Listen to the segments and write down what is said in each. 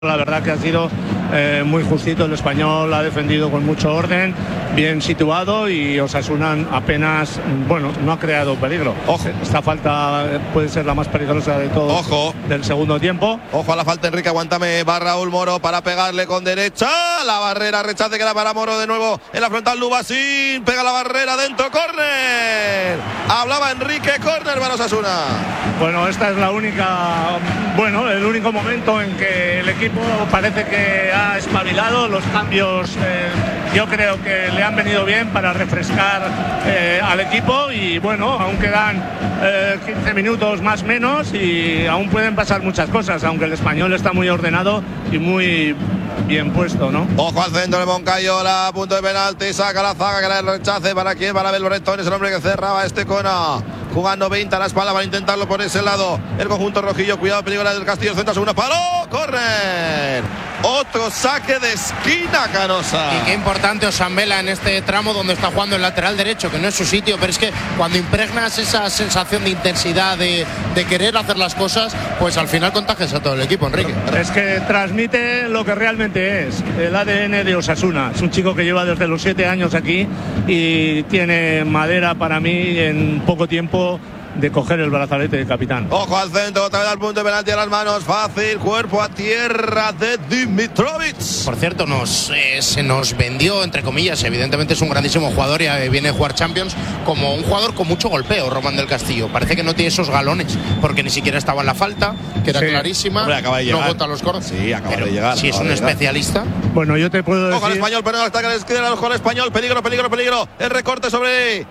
La verdad que ha sido muy justito. El Español ha defendido con mucho orden, bien situado, y Osasuna apenas, no ha creado peligro. Ojo. Esta falta puede ser la más peligrosa de todo. Ojo. Del segundo tiempo. Ojo a la falta, Enrique, aguántame. Va Raúl Moro para pegarle con derecha. La barrera, rechace, queda para Moro de nuevo. En la frontal, Lubasín. Pega la barrera dentro, córner. Hablaba Enrique, córner para Osasuna. Bueno, esta es la única, el único momento en que el equipo parece que ha espabilado. Los cambios yo creo que le han venido bien para refrescar al equipo, y aún quedan 15 minutos más menos y aún pueden pasar muchas cosas, aunque el Español está muy ordenado y muy bien puesto, ¿no? Ojo al centro de Moncayola, a punto de penalti, saca la zaga, que era el rechace. ¿Para quién? Para Belbretón, es el hombre que cerraba este Cona. Jugando 20 a la espalda para intentarlo por ese lado. El conjunto rojillo, cuidado, peligro del Castillo, centro, segundo palo, córner. Otro saque de esquina, Canosa. Y qué importante Osambela en este tramo donde está jugando el lateral derecho, que no es su sitio, pero es que cuando impregnas esa sensación de intensidad, de querer hacer las cosas, pues al final contagias a todo el equipo, Enrique. Es que transmite lo que realmente es el ADN de Osasuna. Es un chico que lleva desde los 7 años aquí y tiene madera para mí en poco tiempo de coger el brazalete de capitán. Ojo al centro, otra vez al punto de penalti a las manos, fácil, cuerpo a tierra de Dimitrovic. Por cierto, se nos vendió, entre comillas, evidentemente es un grandísimo jugador y viene a jugar Champions, como un jugador con mucho golpeo, Román del Castillo. Parece que no tiene esos galones, porque ni siquiera estaba en la falta, que era clarísima. Hombre, acaba de llegar. No bota los cortes. Sí, acaba de llegar. Si es un especialista. Bueno, yo te puedo decir... Ojo al Español, pero ataca a la izquierda, ojo al Español, peligro. El recorte sobre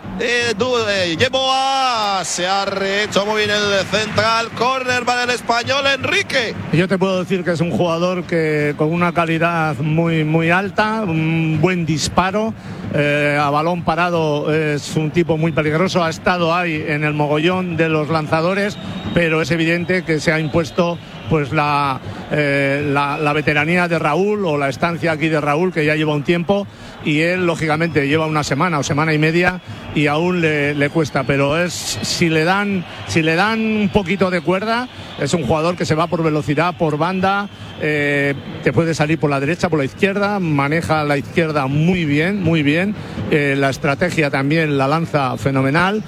Yeboah. Se ha rehecho muy bien el central, córner para el Español, Enrique. Yo te puedo decir que es un jugador que con una calidad muy, muy alta, un buen disparo, a balón parado es un tipo muy peligroso, ha estado ahí en el mogollón de los lanzadores, pero es evidente que se ha impuesto pues la veteranía de Raúl, o la estancia aquí de Raúl, que ya lleva un tiempo, y él lógicamente lleva una semana o semana y media y aún le cuesta, pero si le dan un poquito de cuerda, es un jugador que se va por velocidad, por banda, te puede salir por la derecha, por la izquierda, maneja la izquierda muy bien, la estrategia también la lanza fenomenal.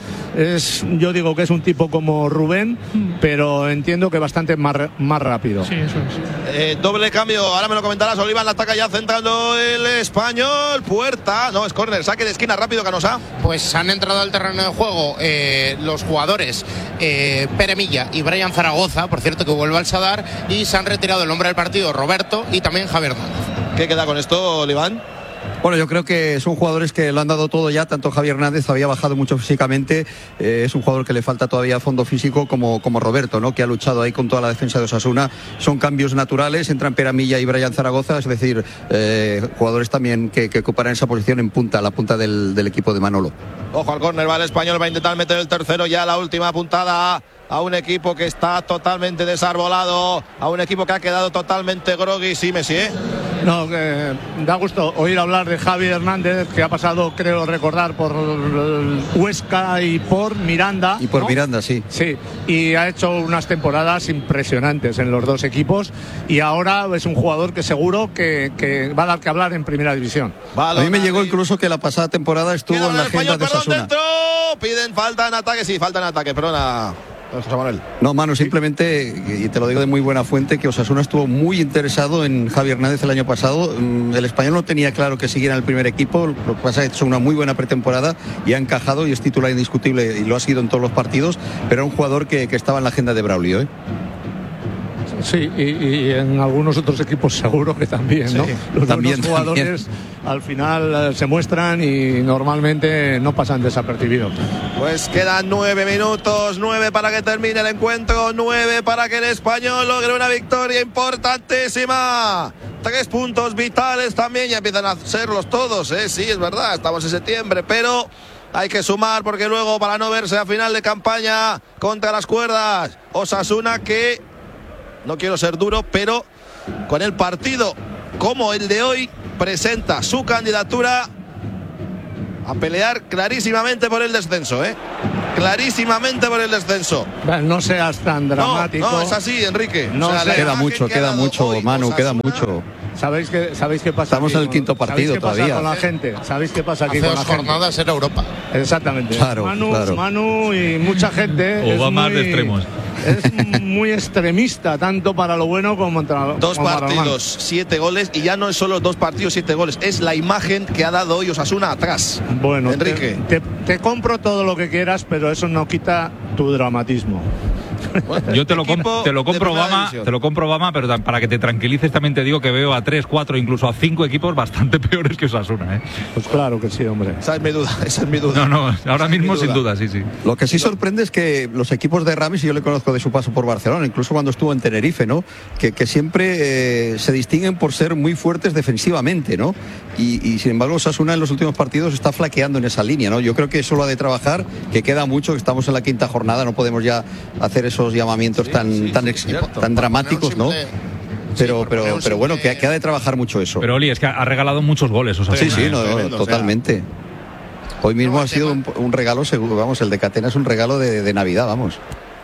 Yo digo que es un tipo como Rubén, pero entiendo que bastante más rápido. Sí, eso es. Doble cambio, ahora me lo comentarás. Oliván la ataca ya, centrando el Español. Puerta, no, es córner, saque de esquina rápido, Canosa. Pues han entrado al terreno de juego los jugadores Pere Milla y Brian Zaragoza, por cierto, que vuelve al Sadar, y se han retirado el nombre del partido Roberto y también Javier Hernández. ¿Qué queda con esto, Oliván? Bueno, yo creo que son jugadores que lo han dado todo ya, tanto Javier Hernández había bajado mucho físicamente, es un jugador que le falta todavía fondo físico como Roberto, ¿no? Que ha luchado ahí con toda la defensa de Osasuna. Son cambios naturales, entran Peramilla y Brian Zaragoza, es decir, jugadores también que ocuparán esa posición en punta, la punta del equipo de Manolo. Ojo al córner, va el Español, va a intentar meter el tercero ya, la última puntada a un equipo que está totalmente desarbolado, a un equipo que ha quedado totalmente groggy. Sí, Messi, No, da gusto oír hablar de Javi Hernández, que ha pasado, creo recordar, por Huesca y por Miranda. Y por ¿no? Miranda, sí. Sí, y ha hecho unas temporadas impresionantes en los dos equipos, y ahora es un jugador que seguro que va a dar que hablar en primera división. A mí me llegó incluso que la pasada temporada estuvo en la agenda de Osasuna. Dentro, piden falta en ataque, sí, falta en ataque, perdona. José Manuel. No, Manu, simplemente, y te lo digo de muy buena fuente, que Osasuna estuvo muy interesado en Javi Hernández el año pasado. El Español no tenía claro que siguiera en el primer equipo, lo que pasa es que ha hecho una muy buena pretemporada y ha encajado y es titular indiscutible y lo ha sido en todos los partidos, pero era un jugador que estaba en la agenda de Braulio, ¿eh? Sí, y en algunos otros equipos seguro que también, ¿no? Sí, los también, jugadores al final se muestran y normalmente no pasan desapercibidos. Pues quedan 9 minutos, 9 para que termine el encuentro, 9 para que el Español logre una victoria importantísima. 3 puntos vitales también, ya empiezan a serlos todos, ¿eh? Sí, es verdad, estamos en septiembre, pero hay que sumar porque luego, para no verse a final de campaña contra las cuerdas, Osasuna, que no quiero ser duro, pero con el partido como el de hoy presenta su candidatura a pelear clarísimamente por el descenso, ¿eh? clarísimamente por el descenso. No seas tan dramático. No, es así, Enrique. No, o sea, queda mucho, Manu, queda mucho. ¿Sabéis qué pasa? Estamos en el quinto partido todavía. Con la gente? ¿Sabéis qué pasa aquí Hace con la 2 gente? jornadas era Europa. Exactamente. Claro, Manu y mucha gente. Obama de extremos. Es muy extremista, tanto para lo bueno como para lo malo. 2 partidos, 7 goles, y ya no es solo 2 partidos, 7 goles, es la imagen que ha dado hoy Osasuna atrás. Bueno, Enrique. te compro todo lo que quieras, pero eso no quita tu dramatismo. Bueno, Yo te lo equipo compro, de primera Obama, división. te lo compro, Obama, pero para que te tranquilices también te digo que veo a 3, 4, incluso a 5 equipos bastante peores que Osasuna, ¿eh? Pues claro que sí, hombre. Esa es mi duda, No, ahora mismo sin duda, sí. Lo que sí sorprende es que los equipos de Ramis, y yo le conozco de su paso por Barcelona, incluso cuando estuvo en Tenerife, ¿no? Que siempre se distinguen por ser muy fuertes defensivamente, ¿no? Y sin embargo Osasuna en los últimos partidos está flaqueando en esa línea, ¿no? Yo creo que eso lo ha de trabajar, que queda mucho, que estamos en la quinta jornada, no podemos ya hacer esos llamamientos tan dramáticos, ¿no? Pero bueno, que ha de trabajar mucho eso. Pero Oli, es que ha regalado muchos goles, Osasuna. Sí, no, tremendo, totalmente. O sea. Hoy mismo ha sido un regalo seguro, vamos, el de Catena es un regalo de Navidad, vamos.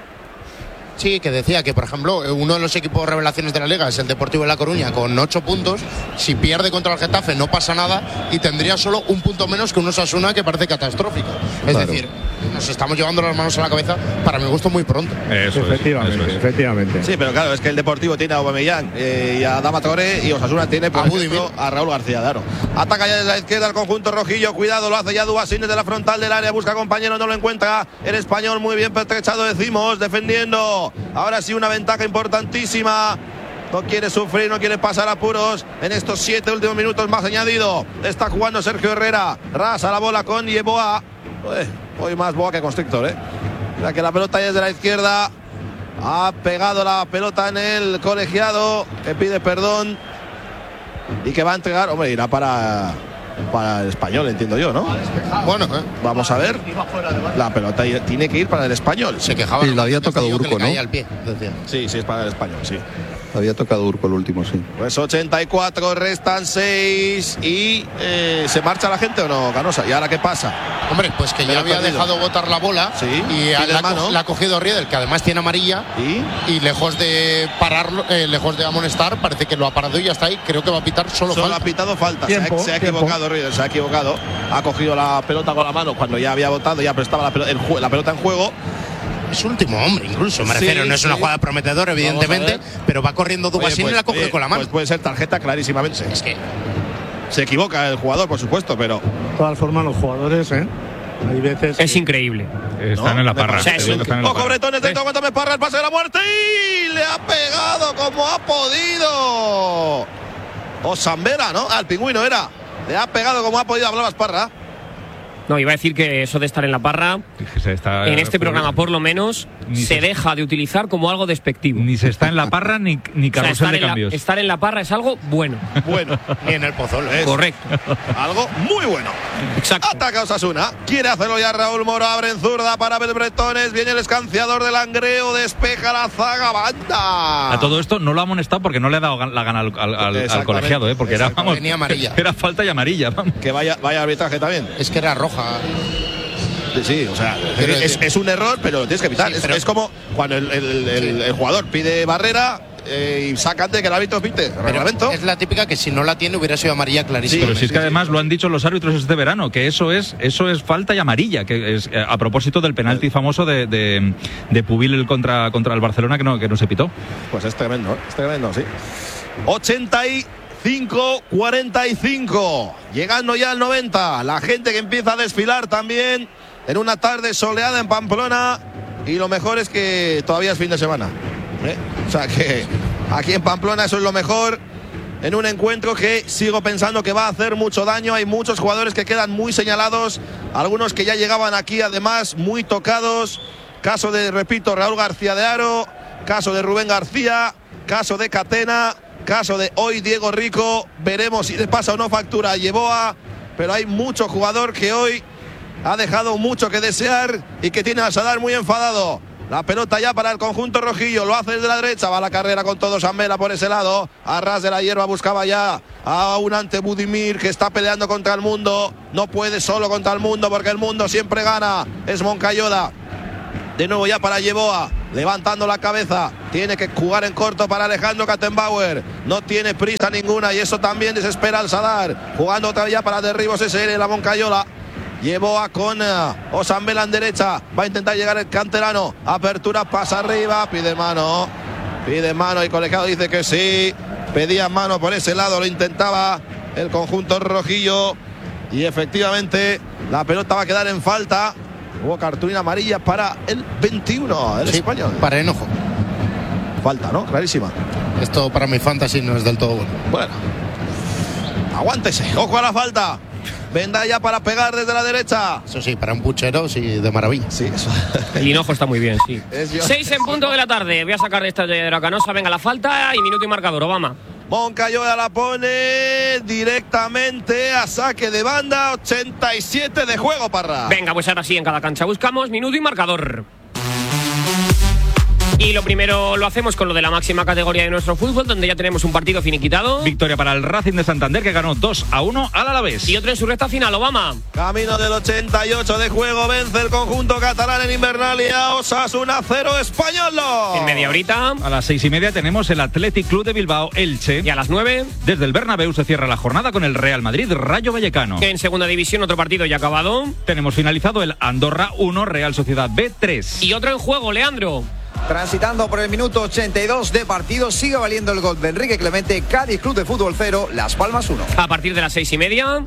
Sí, que decía que, por ejemplo, uno de los equipos revelaciones de la Liga es el Deportivo de La Coruña con 8 puntos. Si pierde contra el Getafe no pasa nada y tendría solo un punto menos que un Osasuna que parece catastrófico. Es Claro. decir, nos estamos llevando las manos a la cabeza, para mi gusto, muy pronto. Eso Efectivamente. Sí, pero claro, es que el Deportivo tiene a Aubameyang y a Adama Traoré, y Osasuna tiene, por ejemplo, a Raúl García de Aro. Ataca ya desde la izquierda el conjunto rojillo, cuidado, lo hace ya Dubasín desde la frontal del área, busca compañero, no lo encuentra. El español muy bien pertrechado, decimos, defendiendo. Ahora sí, una ventaja importantísima. No quiere sufrir, no quiere pasar apuros en estos 7 últimos minutos más añadido. Está jugando Sergio Herrera. Rasa la bola con Yeboa. Hoy más Boa que Constrictor, Mira que la pelota ya desde la izquierda. Ha pegado la pelota en el colegiado, que pide perdón y que va a entregar. Hombre, irá para el español, entiendo yo, ¿no? Bueno, Vamos a ver. La pelota tiene que ir para el español. se quejaba. Sí, le había tocado que le Urco, ¿no? caía al pie, decía. Sí, es para el español, sí. Había tocado Urco el último, sí. Pues 84, restan 6 y ¿se marcha la gente o no, Canosa? ¿Y ahora qué pasa? Hombre, pues que ya había perdido. dejado botar la bola, Sí, y pide la mano. ha cogido Riedel, que además tiene amarilla, y lejos de pararlo, lejos de amonestar, parece que lo ha parado y ya está ahí. Creo que va a pitar solo Solo falta. ha pitado falta. Tiempo, se ha equivocado Riedel, se ha equivocado. Ha cogido la pelota con la mano cuando ya había votado, ya prestaba la pelota en juego. Es último hombre, incluso, me Sí, refiero. No es una sí. jugada prometedora, evidentemente, Vamos a ver. pero va corriendo Dubasín y la coge oye, con la mano. Pues puede ser tarjeta clarísimamente. Es que Se equivoca el jugador, por supuesto, pero De todas formas, los jugadores, hay veces. Es increíble. Están ¿no? en la parra. O sea, Están en la Ojo, parra. Bretones, dentro, aguántame, Parra, el pase de la muerte y le ha pegado como ha podido. O Zambera, ¿no? Al pingüino era. Le ha pegado como ha podido, hablabas, Parra. No, iba a decir que eso de estar en la parra, Se está- en este programa por lo menos, Ni se se- deja de utilizar como algo despectivo. Ni se está en la parra ni O sea, carrusel de cambios. estar en la parra es algo bueno. Bueno, ni en el Pozuelo. Correcto. algo muy bueno. Exacto. Ataca Osasuna. Quiere hacerlo ya Raúl Moro. Abre en zurda para el Bretones. Viene el escanciador del Langreo. Despeja la zaga banda. A todo esto no lo ha amonestado porque no le ha dado la gana al Exactamente, colegiado, porque era, vamos, Tenía amarilla. era falta y amarilla. Vamos. Que vaya arbitraje también. Es que era roja. Sí, o sea, Quiero decir- es un error, pero lo tienes que evitar. Sí, pero- es como cuando el jugador pide barrera y saca antes de que el árbitro pite. Pero Reglamento. es la típica que si no la tiene hubiera sido amarilla clarísima. Pero si es que además lo han dicho los árbitros este verano, que eso es falta y amarilla, que es a propósito del penalti famoso de Pubil contra el Barcelona que no se pitó. Pues es tremendo, sí. 85-45. Llegando ya al 90. La gente que empieza a desfilar también en una tarde soleada en Pamplona. Y lo mejor es que todavía es fin de semana. O sea que aquí en Pamplona eso es lo mejor. En un encuentro que sigo pensando que va a hacer mucho daño. Hay muchos jugadores que quedan muy señalados. Algunos que ya llegaban aquí además muy tocados. Caso de, repito, Raúl García de Aro. Caso de Rubén García. Caso de Catena. Caso de hoy Diego Rico. Veremos si le pasa o no factura a Yeboa. Pero hay mucho jugador que hoy ha dejado mucho que desear y que tiene a Sadar muy enfadado. La pelota ya para el conjunto rojillo. Lo hace desde la derecha. Va la carrera con todo Zambela por ese lado. A ras de la hierba buscaba ya a un ante Budimir que está peleando contra el mundo. No puede solo contra el mundo porque el mundo siempre gana. Es Moncayola. De nuevo ya para Yeboah. Levantando la cabeza. Tiene que jugar en corto para Alejandro Kattenbauer. No tiene prisa ninguna y eso también desespera al Sadar. Jugando otra vez ya para derribos SL la Moncayola. Yeboah con Zambela en derecha. Va a intentar llegar el canterano. Apertura, pasa arriba. Pide mano y el colegiado dice que sí. Pedía mano por ese lado. Lo intentaba el conjunto rojillo. Y efectivamente la pelota va a quedar en falta. Hubo cartulina amarilla para el 21, el español. Para enojo. Falta, ¿no? Clarísima. Esto para mi fantasy no es del todo bueno. Bueno. Aguántese. Ojo a la falta. Vendaya para pegar desde la derecha. Eso sí, para un puchero, sí, de maravilla. Sí, eso. El hinojo está muy bien, sí. 6 en punto de la tarde. Voy a sacar de esta de la Canosa. Venga, la falta y minuto y marcador. Obama. Moncayola la pone directamente a saque de banda. 87 de juego, Parra. Venga, pues ahora sí, en cada cancha buscamos minuto y marcador. Y lo primero lo hacemos con lo de la máxima categoría de nuestro fútbol, donde ya tenemos un partido finiquitado. Victoria para el Racing de Santander, que ganó 2-1 al Alavés. Y otro en su recta final, Obama. Camino del 88 de juego, vence el conjunto catalán en Invernalia. Osasuna 0, Español 2. En media horita. A las 6:30 tenemos el Athletic Club de Bilbao Elche. Y a las 9. Desde el Bernabéu se cierra la jornada con el Real Madrid Rayo Vallecano. En segunda división, otro partido ya acabado. Tenemos finalizado el Andorra 1, Real Sociedad B 3. Y otro en juego, Leandro. Transitando por el minuto 82 de partido, sigue valiendo el gol de Enrique Clemente. Cádiz Club de Fútbol 0, Las Palmas 1. A partir de las 6:30.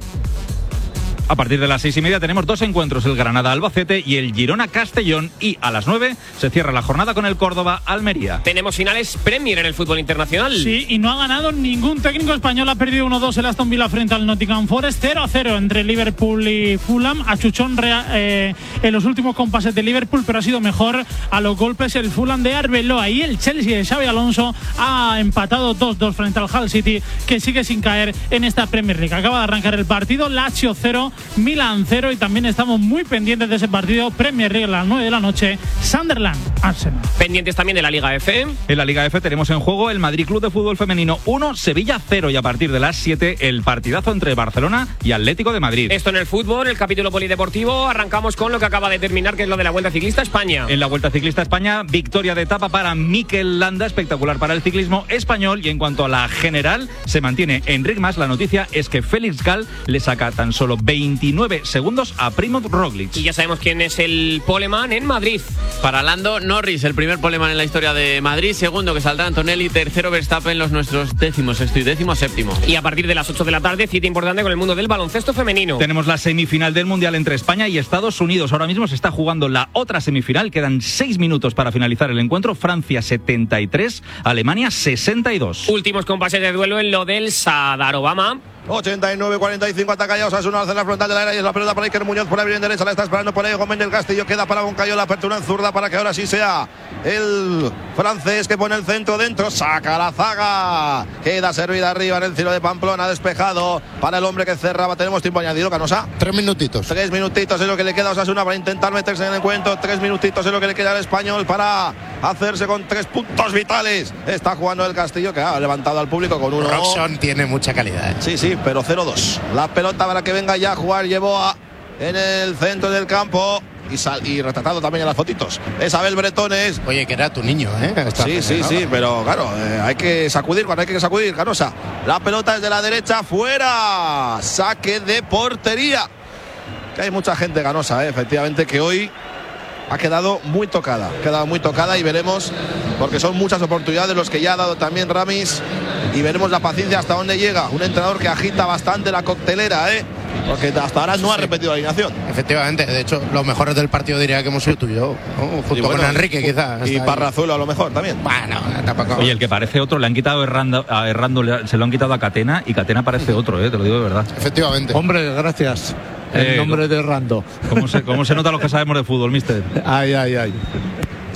A partir de las 6:30 tenemos dos encuentros, el Granada-Albacete y el Girona-Castellón. Y a las 9 se cierra la jornada con el Córdoba-Almería. Tenemos finales Premier en el fútbol internacional. Sí, y no ha ganado ningún técnico español. Ha perdido 1-2 el Aston Villa frente al Nottingham Forest. 0-0 entre Liverpool y Fulham. Achuchón en los últimos compases de Liverpool, pero ha sido mejor a los golpes el Fulham de Arbeloa. Y el Chelsea de Xabi Alonso ha empatado 2-2 frente al Hull City, que sigue sin caer en esta Premier League. Acaba de arrancar el partido, Lazio 0, Milan 0, y también estamos muy pendientes de ese partido Premier League a las 9 de la noche, Sunderland Arsenal. Pendientes también de la Liga F. En la Liga F tenemos en juego el Madrid Club de Fútbol Femenino 1, Sevilla 0, y a partir de las 7 el partidazo entre Barcelona y Atlético de Madrid. Esto en el fútbol, el capítulo polideportivo. Arrancamos con lo que acaba de terminar, que es lo de la Vuelta Ciclista España. En la Vuelta Ciclista España, victoria de etapa para Mikel Landa, espectacular para el ciclismo español. Y en cuanto a la general, se mantiene Enric Mas. La noticia es que Félix Gal le saca tan solo 29 segundos a Primoz Roglic. Y ya sabemos quién es el poleman en Madrid. Para Lando Norris, el primer poleman en la historia de Madrid. Segundo que saldrá Antonelli. Tercero Verstappen, los nuestros 16º y 17º. Y a partir de las 8 de la tarde, cita importante con el mundo del baloncesto femenino. Tenemos la semifinal del Mundial entre España y Estados Unidos. Ahora mismo se está jugando la otra semifinal. Quedan 6 minutos para finalizar el encuentro. Francia 73, Alemania 62. Últimos compases de duelo en lo del Sadar, Obama. 89-45, ataca ya Osasuna, hace la frontal del área y es la pelota para Iker Muñoz por abrir en derecha, la está esperando por ahí Gómez del Castillo, queda para Moncayola, apertura en zurda para que ahora sí sea el francés que pone el centro dentro, saca la zaga, queda servida arriba en el cielo de Pamplona, despejado para el hombre que cerraba. Tenemos tiempo añadido, Canosa. 3 minutitos. 3 minutitos es lo que le queda a Osasuna para intentar meterse en el encuentro. 3 minutitos es lo que le queda al español para hacerse con 3 puntos vitales. Está jugando el Castillo, que ha levantado al público con uno. Roxon tiene mucha calidad. Sí, sí, pero 0-2. La pelota para que venga ya a jugar Yeboah en el centro del campo. Y retratado también en las fotitos. Isabel Bretones. Oye, que era tu niño, ¿eh? Sí, pero claro, hay que sacudir cuando hay que sacudir, Canosa. La pelota es de la derecha, fuera. Saque de portería. Que hay mucha gente, Canosa, efectivamente, que hoy ha quedado muy tocada. Y veremos, porque son muchas oportunidades los que ya ha dado también Ramis. Y veremos la paciencia hasta dónde llega. Un entrenador que agita bastante la coctelera, porque hasta ahora no ha repetido la alineación. Efectivamente, de hecho, los mejores del partido diría que hemos sido tú y yo, ¿no? Junto con Enrique, quizás. Y Parrazuelo a lo mejor también. Bueno, tampoco. Oye, el que parece otro, le han quitado a Errando, se lo han quitado a Catena, y Catena parece otro, te lo digo de verdad. Efectivamente. Hombre, gracias. El nombre de Rando. ¿Cómo se nota lo que sabemos de fútbol, mister? Ay.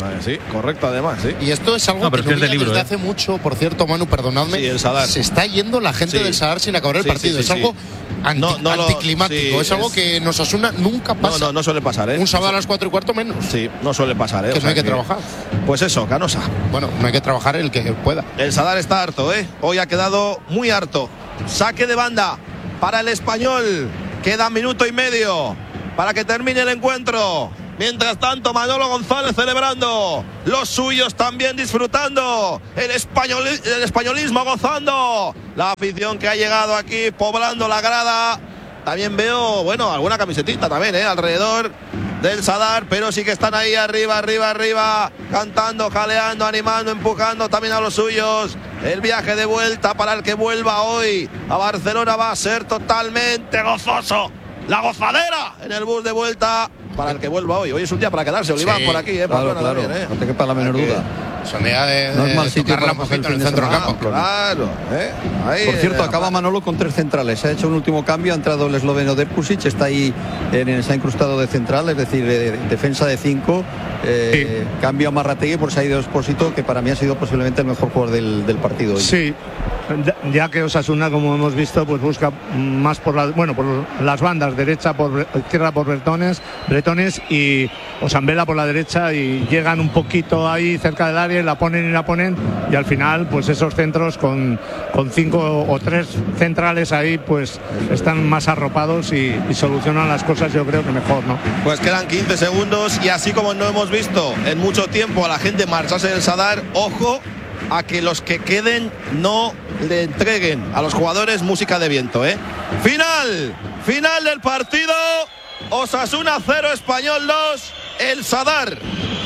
Sí, correcto, además, sí. Y esto es algo pero que es del libro, desde hace mucho, por cierto, Manu, perdonadme. Sí, el Sadar. Se está yendo la gente del Sadar sin acabar el partido. Es algo anticlimático. Es algo que en Osasuna nunca pasa. No suele pasar, ¿eh? Un sábado a las 4:15 menos. Sí, no suele pasar, ¿eh? Que no hay que trabajar. Pues eso, Canosa. Bueno, no hay que trabajar el que pueda. El Sadar está harto, ¿eh? Hoy ha quedado muy harto. Saque de banda para el Español. Queda 1 minuto y medio para que termine el encuentro. Mientras tanto, Manolo González celebrando, los suyos también disfrutando, el españolismo gozando, la afición que ha llegado aquí poblando la grada. También veo, bueno, alguna camisetita también, alrededor del Sadar, pero sí que están ahí arriba, cantando, jaleando, animando, empujando también a los suyos. El viaje de vuelta para el que vuelva hoy a Barcelona va a ser totalmente gozoso. La gozadera en el bus de vuelta para el que vuelva hoy. Hoy es un día para quedarse, Oliván, por aquí, claro. También, no te quepa la menor duda. Son día de no es mal sitio para pasar en el centro del campo. Claro, ahí, por cierto, acaba Manolo con 3 centrales. Se ha hecho un último cambio, ha entrado el esloveno Derpusic, está ahí, se ha incrustado de central, es decir, defensa de 5. Cambio a Marrategui por Saido Expósito, que para mí ha sido posiblemente el mejor jugador del partido hoy. Sí, ya que Osasuna, como hemos visto, pues busca más por las bandas, derecha por izquierda por Bretones y Osambela por la derecha, y llegan un poquito ahí cerca del área y la ponen y al final pues esos centros con 5 o 3 centrales ahí pues están más arropados y solucionan las cosas, yo creo que mejor, ¿no? Pues quedan 15 segundos y así como no hemos visto en mucho tiempo a la gente marcharse del Sadar, ojo a que los que queden no le entreguen a los jugadores música de viento, Final del partido. Osasuna 0, Español 2, el Sadar.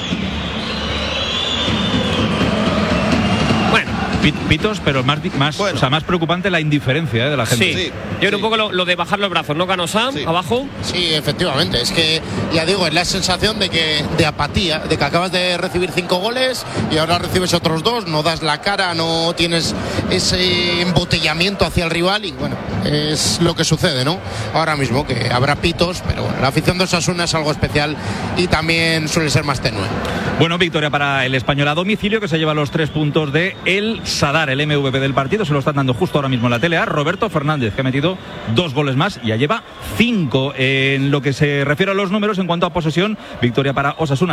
Bueno, pitos, pero más preocupante la indiferencia de la gente. Sí. Yo creo un poco lo de bajar los brazos, ¿no, Canosa? Abajo. Sí, efectivamente. Es que, ya digo, es la sensación de apatía, de que acabas de recibir 5 goles y ahora recibes otros 2, no das la cara, no tienes ese embotellamiento hacia el rival y bueno, es lo que sucede, ¿no? Ahora mismo, que habrá pitos, pero bueno, la afición de Osasuna es algo especial y también suele ser más tenue. Bueno, victoria para el Español a domicilio, que se lleva los 3 puntos de el Sadar, el MVP del partido. Se lo están dando justo ahora mismo en la tele a Roberto Fernández, que ha metido 2 goles más y ya lleva 5. En lo que se refiere a los números, en cuanto a posesión, victoria para Osasuna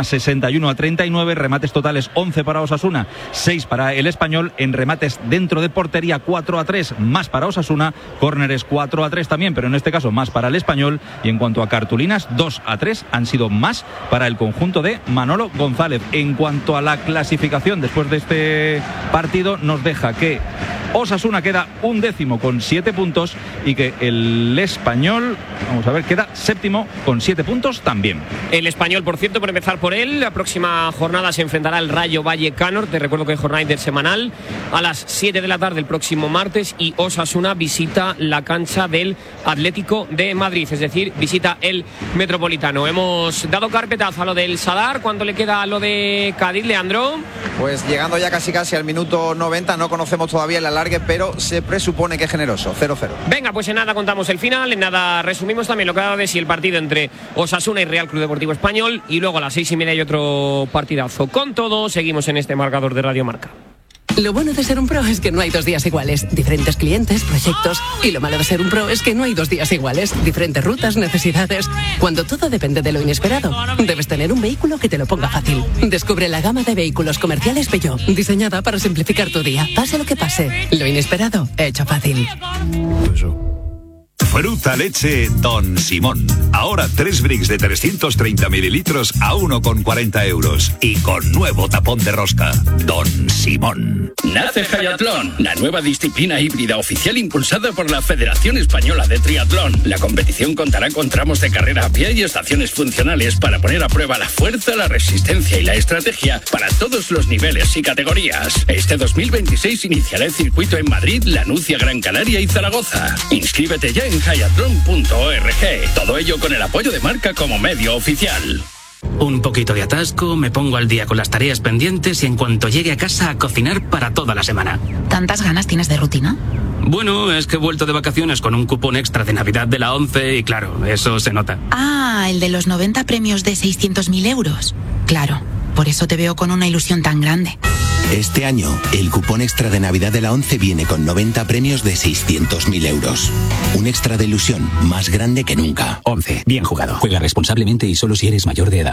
61-39, remates totales 11 para Osasuna, 6 para el Español, en remates dentro de portería 4-3 más para Osasuna, córneres 4-3 también, pero en este caso más para el Español, y en cuanto a cartulinas 2-3 han sido más para el conjunto de Manolo González. En cuanto a la clasificación después de este partido, nos deja que Osasuna queda 11º con 7 puntos y que el Español, vamos a ver, queda 7º con 7 puntos también. El Español, por cierto, por empezar por él, la próxima jornada se enfrentará al Rayo Vallecano. Te recuerdo que es jornada intersemanal a las 7 de la tarde el próximo martes, y Osasuna visita la cancha del Atlético de Madrid, es decir, visita el Metropolitano. Hemos dado carpetazo a lo del Sadar. ¿Cuánto le queda a lo de Cádiz, Leandro? Pues llegando ya casi al minuto 90, no conocemos todavía el alargue, pero se presupone que es generoso, 0-0. Venga, pues en nada contamos el final, en nada resumimos también lo que ha dado de sí el partido entre Osasuna y Real Club Deportivo Español, y luego a las 6:30 hay otro partidazo. Con todo, seguimos en este marcador de Radio Marca. Lo bueno de ser un pro es que no hay 2 días iguales. Diferentes clientes, proyectos. Y lo malo de ser un pro es que no hay 2 días iguales. Diferentes rutas, necesidades. Cuando todo depende de lo inesperado, debes tener un vehículo que te lo ponga fácil. Descubre la gama de vehículos comerciales Peugeot, diseñada para simplificar tu día. Pase lo que pase, lo inesperado, hecho fácil. Fruta leche Don Simón. Ahora 3 bricks de 330 mililitros a 1,40 euros. Y con nuevo tapón de rosca. Don Simón. Nace Hayatlón, la nueva disciplina híbrida oficial impulsada por la Federación Española de Triatlón. La competición contará con tramos de carrera a pie y estaciones funcionales para poner a prueba la fuerza, la resistencia y la estrategia para todos los niveles y categorías. Este 2026 iniciará el circuito en Madrid, La Nucia, Gran Canaria y Zaragoza. Inscríbete ya en hayatlon.org. Todo ello con el apoyo de Marca como medio oficial. Un poquito de atasco, me pongo al día con las tareas pendientes y en cuanto llegue a casa a cocinar para toda la semana. ¿Tantas ganas tienes de rutina? Bueno, es que he vuelto de vacaciones con un cupón extra de Navidad de la 11 y claro, eso se nota. Ah, el de los 90 premios de 600.000 euros. Claro. Por eso te veo con una ilusión tan grande. Este año, el cupón extra de Navidad de la ONCE viene con 90 premios de 600.000 euros. Un extra de ilusión más grande que nunca. 11. Bien jugado. Juega responsablemente y solo si eres mayor de edad.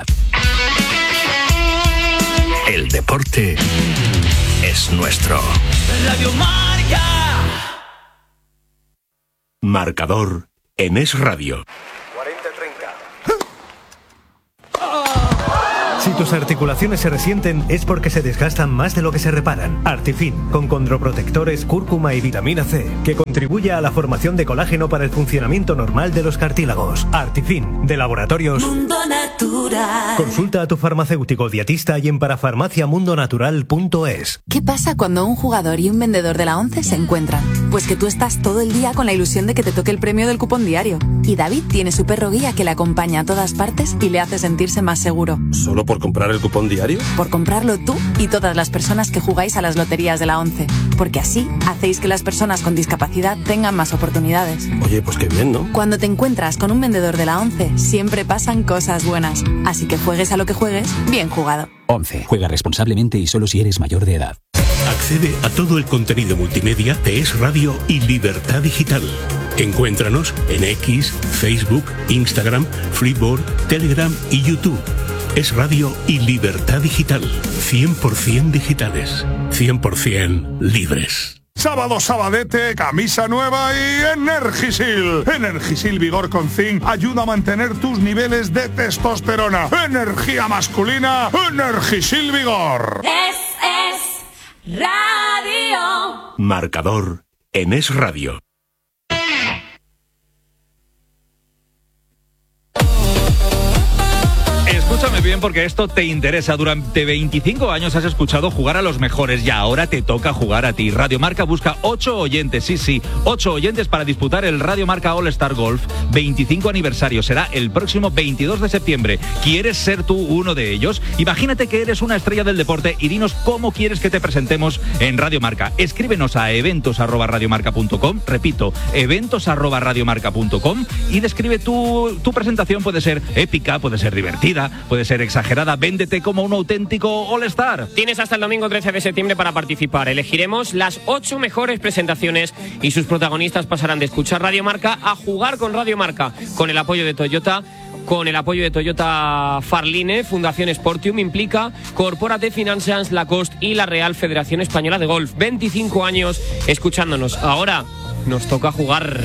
El deporte es nuestro. Radio Marca. Marcador en Es Radio. 40-30. Si tus articulaciones se resienten es porque se desgastan más de lo que se reparan. Artifin, con condroprotectores, cúrcuma y vitamina C, que contribuye a la formación de colágeno para el funcionamiento normal de los cartílagos. Artifin, de Laboratorios Mundo Natural. Consulta a tu farmacéutico dietista y en parafarmaciamundonatural.es. ¿Qué pasa cuando un jugador y un vendedor de la ONCE se encuentran? Pues que tú estás todo el día con la ilusión de que te toque el premio del cupón diario. Y David tiene su perro guía que le acompaña a todas partes y le hace sentirse más seguro. ¿Solo por comprar el cupón diario? Por comprarlo tú y todas las personas que jugáis a las loterías de la ONCE. Porque así hacéis que las personas con discapacidad tengan más oportunidades. Oye, pues qué bien, ¿no? Cuando te encuentras con un vendedor de la ONCE, siempre pasan cosas buenas. Así que juegues a lo que juegues, bien jugado. 11. Juega responsablemente y solo si eres mayor de edad. Accede a todo el contenido multimedia de Es Radio y Libertad Digital. Encuéntranos en X, Facebook, Instagram, Freeboard, Telegram y YouTube. Es Radio y Libertad Digital. 100% digitales. 100% libres. Sábado sabadete, camisa nueva y Energisil. Energisil Vigor con Zinc ayuda a mantener tus niveles de testosterona. Energía masculina, Energisil Vigor. Es Radio. Marcador en Es Radio. Escúchame bien porque esto te interesa. Durante 25 años has escuchado jugar a los mejores y ahora te toca jugar a ti. Radio Marca busca 8 oyentes, sí, 8 oyentes para disputar el Radio Marca All Star Golf 25 aniversario. Será el próximo 22 de septiembre. ¿Quieres ser tú uno de ellos? Imagínate que eres una estrella del deporte y dinos cómo quieres que te presentemos en Radio Marca. Escríbenos a eventos@radiomarca.com. Repito, eventos@radiomarca.com y describe tu presentación. Puede ser épica, puede ser divertida, puede ser exagerada. Véndete como un auténtico All-Star. Tienes hasta el domingo 13 de septiembre para participar. Elegiremos las 8 mejores presentaciones y sus protagonistas pasarán de escuchar Radio Marca a jugar con Radio Marca, con el apoyo de Toyota. Con el apoyo de Toyota Farline, Fundación Sportium, Implica, Corporate Finance, Lacoste y la Real Federación Española de Golf. 25 años escuchándonos. Ahora nos toca jugar.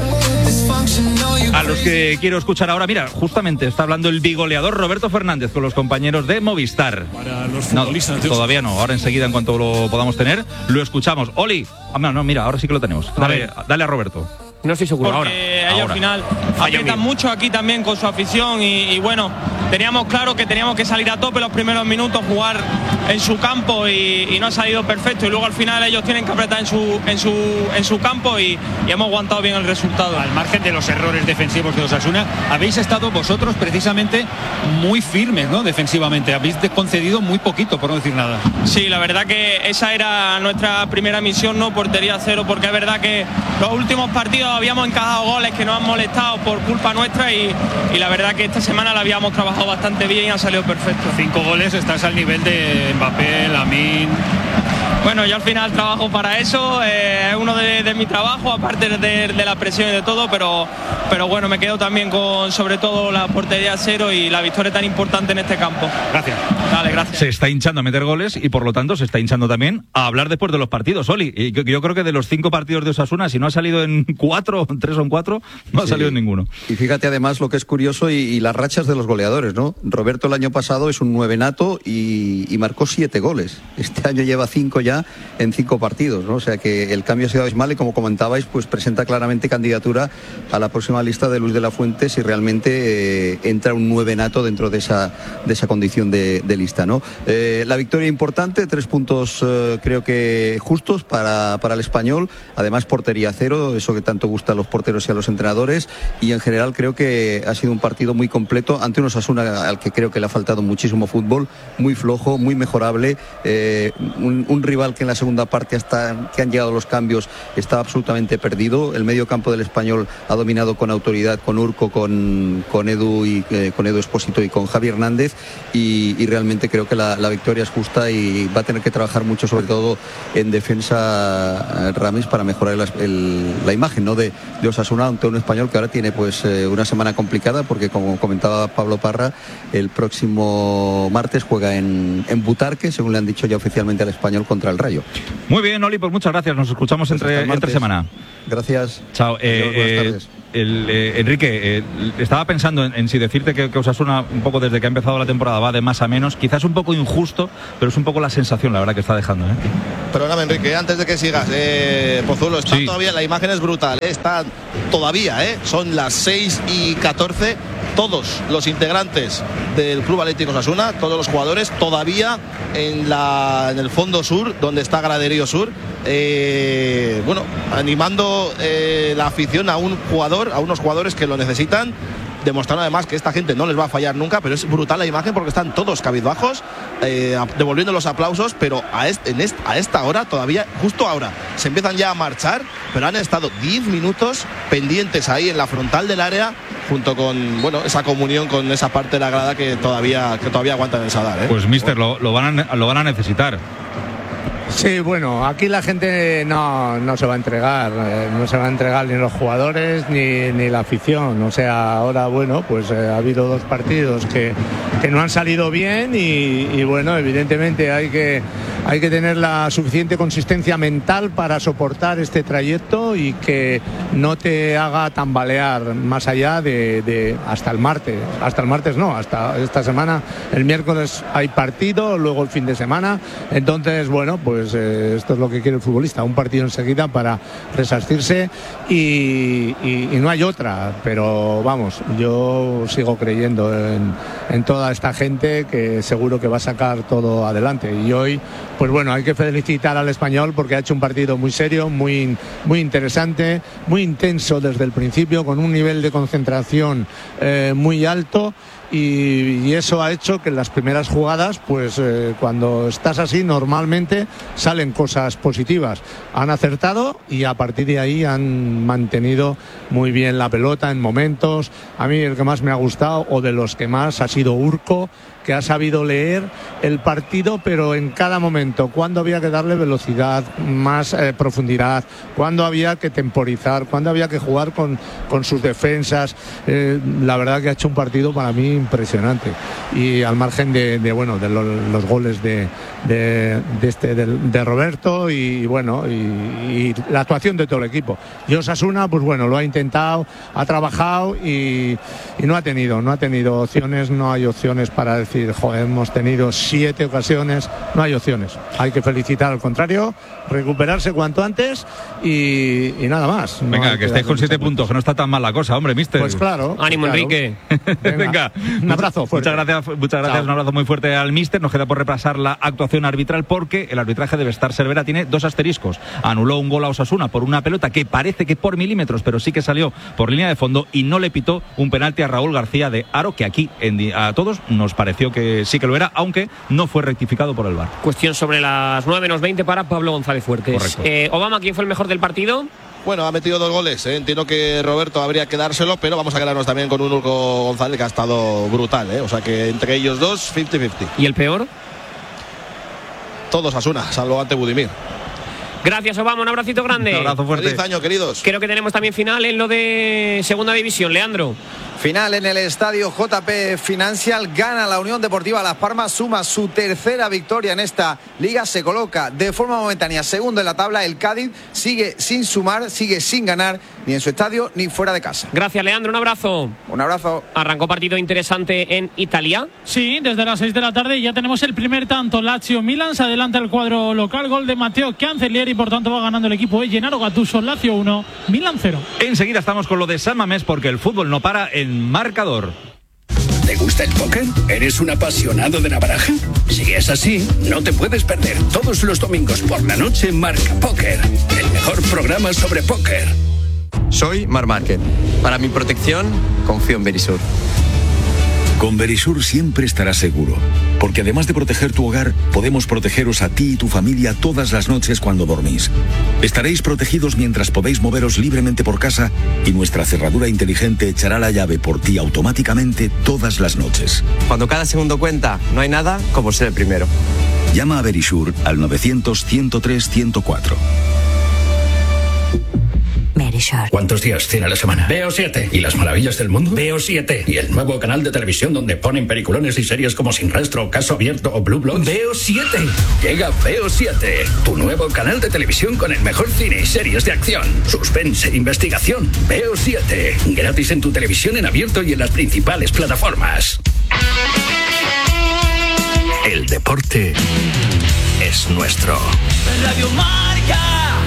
A los que quiero escuchar ahora, mira, justamente está hablando el bigoleador Roberto Fernández con los compañeros de Movistar. Para los futbolistas. No, todavía no, ahora enseguida en cuanto lo podamos tener, lo escuchamos. Oli, no, mira, ahora sí que lo tenemos. Dale a Roberto. No estoy seguro. Porque ellos al final aprietan mucho aquí también con su afición y bueno, teníamos claro que teníamos que salir a tope los primeros minutos, jugar en su campo y no ha salido perfecto y luego al final ellos tienen que apretar en su campo y hemos aguantado bien el resultado. Al margen de los errores defensivos de Osasuna, habéis estado vosotros precisamente muy firmes, ¿no? Defensivamente, habéis concedido muy poquito, por no decir nada. Sí, la verdad que esa era nuestra primera misión, no portería cero, porque es verdad que los últimos partidos habíamos encajado goles que nos han molestado por culpa nuestra y la verdad que esta semana la habíamos trabajado bastante bien y ha salido perfecto. 5 goles, estás al nivel de Mbappé, Lamine. Bueno, yo al final trabajo para eso, es uno de mi trabajo, aparte de la presión y de todo, pero bueno, me quedo también con sobre todo la portería cero y la victoria tan importante en este campo. Gracias. Dale, gracias. Se está hinchando a meter goles y por lo tanto se está hinchando también a hablar después de los partidos, Oli. Y yo creo que de los 5 partidos de Osasuna, si no ha salido en 4, 3 o en 4, no ha salido en ninguno. Y fíjate además lo que es curioso y las rachas de los goleadores, ¿no? Roberto el año pasado es un 9 nato y marcó 7 goles. Este año lleva 5 ya en 5 partidos, ¿no? O sea que el cambio ha sido abismal y como comentabais, pues presenta claramente candidatura a la próxima lista de Luis de la Fuente si realmente entra un 9 nato dentro de esa condición de lista, ¿no? La victoria importante, 3 puntos creo que justos para el Español, además portería cero, eso que tanto gusta a los porteros y a los entrenadores, y en general creo que ha sido un partido muy completo ante un Osasuna al que creo que le ha faltado muchísimo fútbol, muy flojo, muy mejorable, un rival rival que en la segunda parte, hasta que han llegado los cambios, estaba absolutamente perdido. El medio campo del Español ha dominado con autoridad, con Urco, con Edu Expósito y con Javi Hernández, y realmente creo que la victoria es justa, y va a tener que trabajar mucho, sobre todo en defensa, Ramis, para mejorar la imagen, ¿no?, de Osasuna ante un Español que ahora tiene pues una semana complicada, porque como comentaba Pablo Parra, el próximo martes juega en Butarque, según le han dicho ya oficialmente al Español, contra el Rayo. Muy bien, Oli, pues muchas gracias, nos escuchamos entre semana. Gracias. Chao. Buenas tardes. Enrique, estaba pensando en si decirte que Osasuna, un poco desde que ha empezado la temporada, va de más a menos. Quizás un poco injusto, pero es un poco la sensación, la verdad, que está dejando. Perdóname, Enrique, antes de que sigas, Pozuelo, está todavía, la imagen es brutal, está todavía, son las 6:14, todos los integrantes del Club Atlético Osasuna, todos los jugadores, todavía en el fondo sur, donde está Graderío Sur, animando la afición a unos jugadores que lo necesitan, demostrando además que esta gente no les va a fallar nunca, pero es brutal la imagen porque están todos cabizbajos, devolviendo los aplausos, pero a esta hora todavía, justo ahora, se empiezan ya a marchar, pero han estado 10 minutos pendientes ahí en la frontal del área, junto con esa comunión con esa parte de la grada que todavía aguantan el Sadar. Pues mister, lo van a necesitar. Sí, bueno, aquí la gente no se va a entregar, no se va a entregar ni los jugadores ni la afición. O sea, ahora, pues ha habido 2 partidos que no han salido bien y bueno, evidentemente hay que tener la suficiente consistencia mental para soportar este trayecto y que no te haga tambalear más allá de hasta el martes. Hasta el martes no, hasta esta semana. El miércoles hay partido, luego el fin de semana. Entonces, pues esto es lo que quiere el futbolista, un partido enseguida para resarcirse y no hay otra, pero vamos, yo sigo creyendo en toda esta gente que seguro que va a sacar todo adelante. Y hoy, hay que felicitar al Español porque ha hecho un partido muy serio, muy interesante, muy intenso desde el principio, con un nivel de concentración muy alto. Y eso ha hecho que en las primeras jugadas, cuando estás así, normalmente salen cosas positivas. Han acertado y a partir de ahí han mantenido muy bien la pelota en momentos. A mí el que más me ha gustado, o de los que más, ha sido Urco, que ha sabido leer el partido, pero en cada momento, cuando había que darle velocidad, más profundidad, cuando había que temporizar, cuando había que jugar con sus defensas. La verdad que ha hecho un partido para mí impresionante, y al margen de los goles de Roberto y la actuación de todo el equipo. Y Osasuna, lo ha intentado, ha trabajado y no ha tenido opciones, no hay opciones para decir, hemos tenido 7 ocasiones, no hay opciones. Hay que felicitar, al contrario, recuperarse cuanto antes y nada más. Venga, que estáis con 7 puntos, que no está tan mal la cosa, hombre, mister. Pues claro. Ánimo, claro. Enrique. Venga. Un abrazo fuerte. Muchas gracias, un abrazo muy fuerte al míster. Nos queda por repasar la actuación arbitral, porque el arbitraje de Bestar Cervera tiene 2 asteriscos. Anuló un gol a Osasuna por una pelota que parece que por milímetros, pero sí que salió por línea de fondo, y no le pitó un penalti a Raúl García de Haro, que aquí a todos nos pareció que sí que lo era, aunque no fue rectificado por el VAR. Cuestión sobre las 9:20 para Pablo González Fuertes. Obama, ¿quién fue el mejor del partido? Ha metido 2 goles. Entiendo que Roberto habría que dárselo, pero vamos a quedarnos también con un Urco González que ha estado brutal. O sea que entre ellos dos, 50-50. ¿Y el peor? Todos Osasuna, salvo ante Budimir. Gracias, Obama, un abracito grande. Un abrazo fuerte. Feliz año, queridos. Creo que tenemos también final en lo de segunda división, Leandro. Final en el estadio JP Financial. Gana la Unión Deportiva Las Palmas, suma su 3ª victoria en esta liga, se coloca de forma momentánea segundo en la tabla. El Cádiz sigue sin sumar, sigue sin ganar, ni en su estadio ni fuera de casa. Gracias, Leandro, un abrazo. Un abrazo. Arrancó partido interesante en Italia. Sí, desde las 6 de la tarde ya tenemos el primer tanto. Lazio-Milan, se adelanta el cuadro local, gol de Matteo Cancellieri, por tanto va ganando el equipo de Gennaro Gattuso. Lazio 1, Milan 0. Enseguida estamos con lo de San Mamés, porque el fútbol no para en Marcador. ¿Te gusta el póker? ¿Eres un apasionado de la baraja? Si es así, no te puedes perder todos los domingos por la noche Marca Póker, el mejor programa sobre póker. Soy Marc Márquez. Para mi protección, confío en Verisur. Con Verisur siempre estarás seguro, porque además de proteger tu hogar, podemos protegeros a ti y tu familia todas las noches cuando dormís. Estaréis protegidos mientras podéis moveros libremente por casa y nuestra cerradura inteligente echará la llave por ti automáticamente todas las noches. Cuando cada segundo cuenta, no hay nada como ser el primero. Llama a Verisur al 900-103-104. ¿Cuántos días tiene la semana? Veo 7. ¿Y las maravillas del mundo? Veo 7. ¿Y el nuevo canal de televisión donde ponen peliculones y series como Sin Rastro, Caso Abierto o Blue Bloods? Veo 7. Llega Veo 7, tu nuevo canal de televisión con el mejor cine y series de acción, suspense, investigación. Veo 7. Gratis en tu televisión en abierto y en las principales plataformas. El deporte es nuestro. Radio Marca.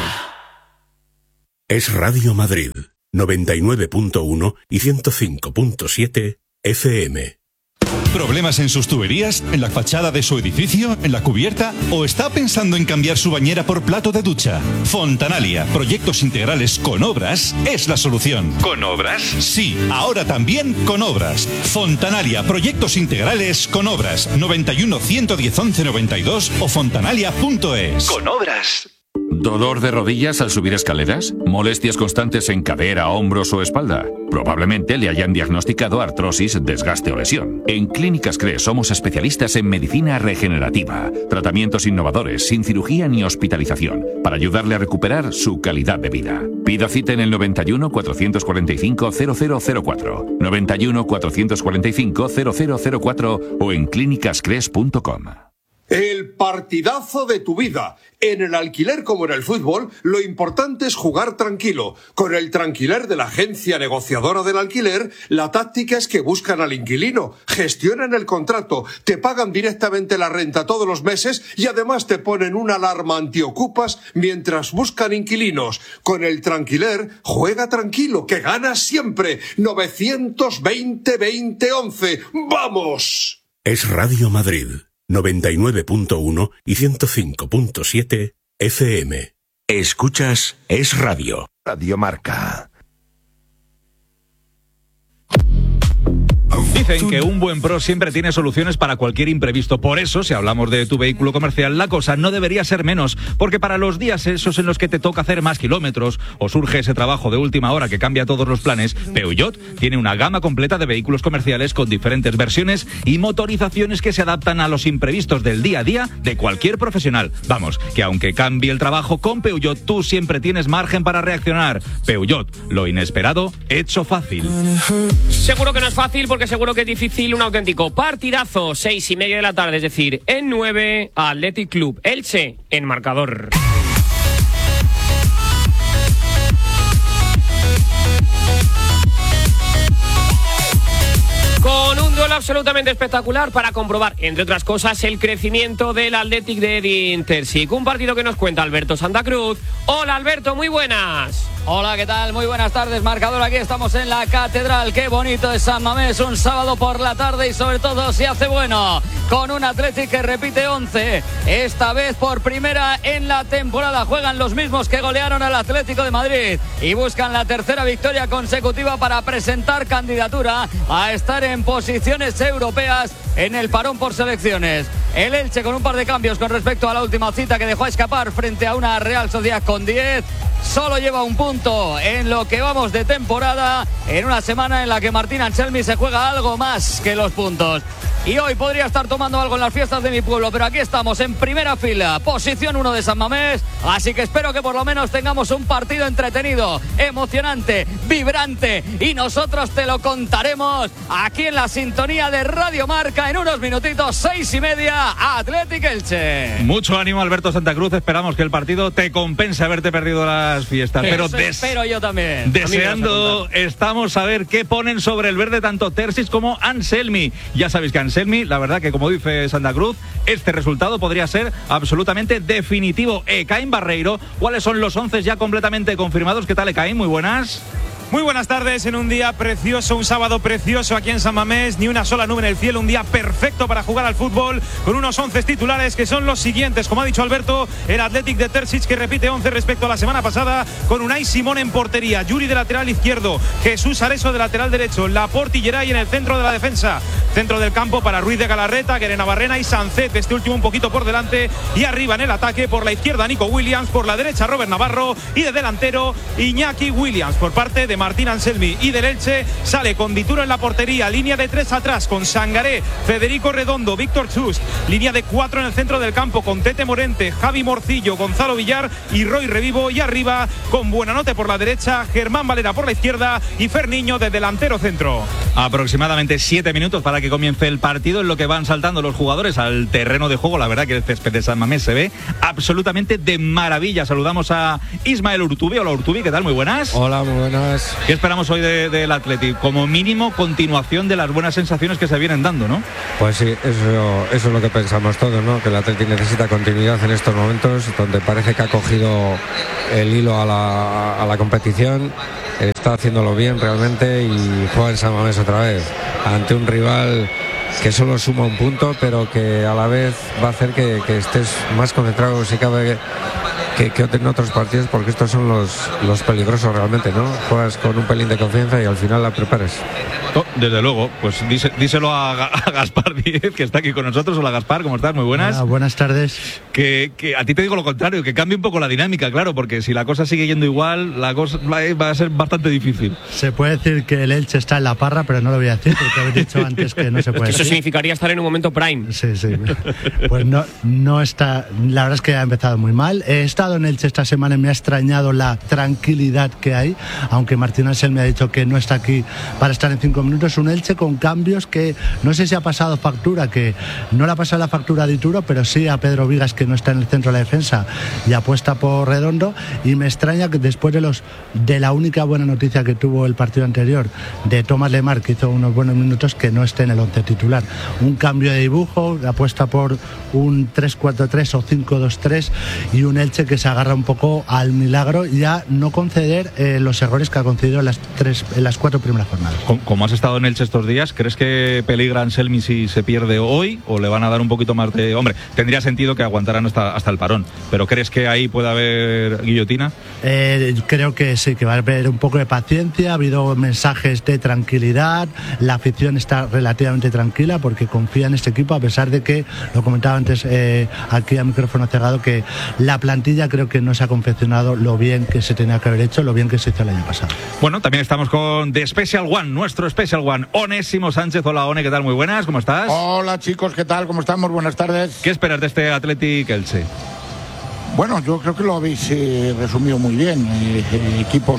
Es Radio Madrid, 99.1 y 105.7 FM. ¿Problemas en sus tuberías? ¿En la fachada de su edificio? ¿En la cubierta? ¿O está pensando en cambiar su bañera por plato de ducha? Fontanalia, proyectos integrales con obras, es la solución. ¿Con obras? Sí, ahora también con obras. Fontanalia, proyectos integrales con obras. 91 110 11 92 o fontanalia.es. Con obras. ¿Dolor de rodillas al subir escaleras? ¿Molestias constantes en cadera, hombros o espalda? Probablemente le hayan diagnosticado artrosis, desgaste o lesión. En Clínicas CRES somos especialistas en medicina regenerativa, tratamientos innovadores, sin cirugía ni hospitalización, para ayudarle a recuperar su calidad de vida. Pida cita en el 91 445 0004, 91 445 0004 o en clínicascres.com. El partidazo de tu vida. En el alquiler como en el fútbol, lo importante es jugar tranquilo. Con el Tranquiler de la agencia negociadora del alquiler, la táctica es que buscan al inquilino, gestionan el contrato, te pagan directamente la renta todos los meses y además te ponen una alarma antiocupas mientras buscan inquilinos. Con el Tranquiler, juega tranquilo, que ganas siempre. 920-2011. ¡Vamos! Es Radio Madrid. 99.1 y 105.7 FM. Escuchas Es Radio. Radio Marca. Dicen que un buen pro siempre tiene soluciones para cualquier imprevisto. Por eso, si hablamos de tu vehículo comercial, la cosa no debería ser menos. Porque para los días esos en los que te toca hacer más kilómetros o surge ese trabajo de última hora que cambia todos los planes, Peugeot tiene una gama completa de vehículos comerciales con diferentes versiones y motorizaciones que se adaptan a los imprevistos del día a día de cualquier profesional. Vamos, que aunque cambie el trabajo, con Peugeot tú siempre tienes margen para reaccionar. Peugeot, lo inesperado hecho fácil. Seguro que no es fácil porque seguro que es difícil. Un auténtico partidazo, 6:30 de la tarde, es decir, en 9, Athletic Club Elche en marcador. Con un duelo absolutamente espectacular para comprobar, entre otras cosas, el crecimiento del Athletic de Edin Terzic. Un partido que nos cuenta Alberto Santa Cruz. Hola Alberto, muy buenas. Hola, ¿qué tal? Muy buenas tardes, marcador. Aquí estamos en la Catedral. Qué bonito es San Mamés, un sábado por la tarde y sobre todo si hace bueno, con un Athletic que repite 11. Esta vez por primera en la temporada juegan los mismos que golearon al Atlético de Madrid y buscan la tercera victoria consecutiva para presentar candidatura a estar en posiciones europeas en el parón por selecciones. El Elche con un par de cambios con respecto a la última cita que dejó escapar frente a una Real Sociedad con 10. Solo lleva un punto en lo que vamos de temporada, en una semana en la que Martín Anselmi se juega algo más que los puntos. Y hoy podría estar tomando algo en las fiestas de mi pueblo, pero aquí estamos en primera fila, posición 1 de San Mamés, así que espero que por lo menos tengamos un partido entretenido, emocionante, vibrante, y nosotros te lo contaremos aquí en la sintonía de Radio Marca en unos minutitos, 6:30, Athletic Elche. Mucho ánimo, Alberto Santa Cruz, esperamos que el partido te compense haberte perdido las fiestas. Pero espero yo también. Deseando estamos a ver qué ponen sobre el verde tanto Terzic como Anselmi. Ya sabéis que Anselmi, la verdad que como dice Santa Cruz, este resultado podría ser absolutamente definitivo. Ekaim Barreiro, ¿cuáles son los 11 ya completamente confirmados? ¿Qué tal, Ekaim? Muy buenas. Muy buenas tardes en un día precioso, un sábado precioso aquí en San Mamés, ni una sola nube en el cielo, un día perfecto para jugar al fútbol con unos 11 titulares que son los siguientes. Como ha dicho Alberto, el Athletic de Terzic que repite 11 respecto a la semana pasada con Unai Simón en portería, Yuri de lateral izquierdo, Jesús Areso de lateral derecho, Laporte y Geray en el centro de la defensa, centro del campo para Ruiz de Galarreta, Guerena Barrena y Sancet, este último un poquito por delante, y arriba en el ataque por la izquierda Nico Williams, por la derecha Robert Navarro y de delantero Iñaki Williams. Por parte de Martín Anselmi y del Elche sale con Dituro en la portería, línea de 3 atrás con Sangaré, Federico Redondo, Víctor Chust, línea de 4 en el centro del campo con Tete Morente, Javi Morcillo, Gonzalo Villar y Roy Revivo, y arriba con Buenanote por la derecha, Germán Valera por la izquierda y Ferniño de delantero centro. Aproximadamente 7 minutos para que comience el partido, en lo que van saltando los jugadores al terreno de juego. La verdad que el césped de San Mamés se ve absolutamente de maravilla. Saludamos a Ismael Urtubi. Hola Urtubi, ¿qué tal? Muy buenas. Hola, muy buenas. ¿Qué esperamos hoy del Athletic? Como mínimo, continuación de las buenas sensaciones que se vienen dando, ¿no? Pues sí, eso es lo que pensamos todos, ¿no? Que el Athletic necesita continuidad en estos momentos, donde parece que ha cogido el hilo a la competición, está haciéndolo bien realmente y juega en San Mamés otra vez, ante un rival que solo suma un punto, pero que a la vez va a hacer que estés más concentrado si cabe que en otros partidos, porque estos son los peligrosos realmente, ¿no? Juegas con un pelín de confianza y al final la prepares. Oh, desde luego, pues díselo a Gaspar Díez, que está aquí con nosotros. Hola Gaspar, ¿cómo estás? Muy buenas. Hola, buenas tardes. Que a ti te digo lo contrario, que cambie un poco la dinámica, claro, porque si la cosa sigue yendo igual, la cosa va a ser bastante difícil. Se puede decir que el Elche está en la parra, pero no lo voy a decir porque habéis dicho antes que no se puede decir. Eso significaría estar en un momento prime. Sí. Pues no está, la verdad es que ha empezado muy mal. He estado en Elche esta semana y me ha extrañado la tranquilidad que hay, aunque Martín Ansel me ha dicho que no está aquí para estar en 5 minutos. Un Elche con cambios que no sé si ha pasado factura, que no le ha pasado la factura a Dituro, pero sí a Pedro Vigas, que no está en el centro de la defensa y apuesta por Redondo. Y me extraña que después de la única buena noticia que tuvo el partido anterior de Tomás Lemar, que hizo unos buenos minutos, que no esté en el 11 titular. Un cambio de dibujo, apuesta por un 3-4-3 o 5-2-3 y un Elche que se agarra un poco al milagro y a no conceder los errores que ha concedido en las 4 primeras jornadas. Como has estado en Elche estos días, ¿crees que peligra Anselmi si se pierde hoy o le van a dar un poquito más de...? Hombre, tendría sentido que aguantaran hasta el parón, pero ¿crees que ahí puede haber guillotina? Creo que sí, que va a haber un poco de paciencia. Ha habido mensajes de tranquilidad, la afición está relativamente tranquila porque confía en este equipo, a pesar de que, lo comentaba antes aquí a micrófono cerrado, que la plantilla creo que no se ha confeccionado lo bien que se tenía que haber hecho, lo bien que se hizo el año pasado. Bueno, también estamos con The Special One, nuestro Special One, Onésimo Sánchez. Hola One, ¿qué tal? Muy buenas, ¿cómo estás? Hola chicos, ¿qué tal? ¿Cómo estamos? Buenas tardes. ¿Qué esperas de este Athletic Elche? Bueno, yo creo que lo habéis resumido muy bien. Equipos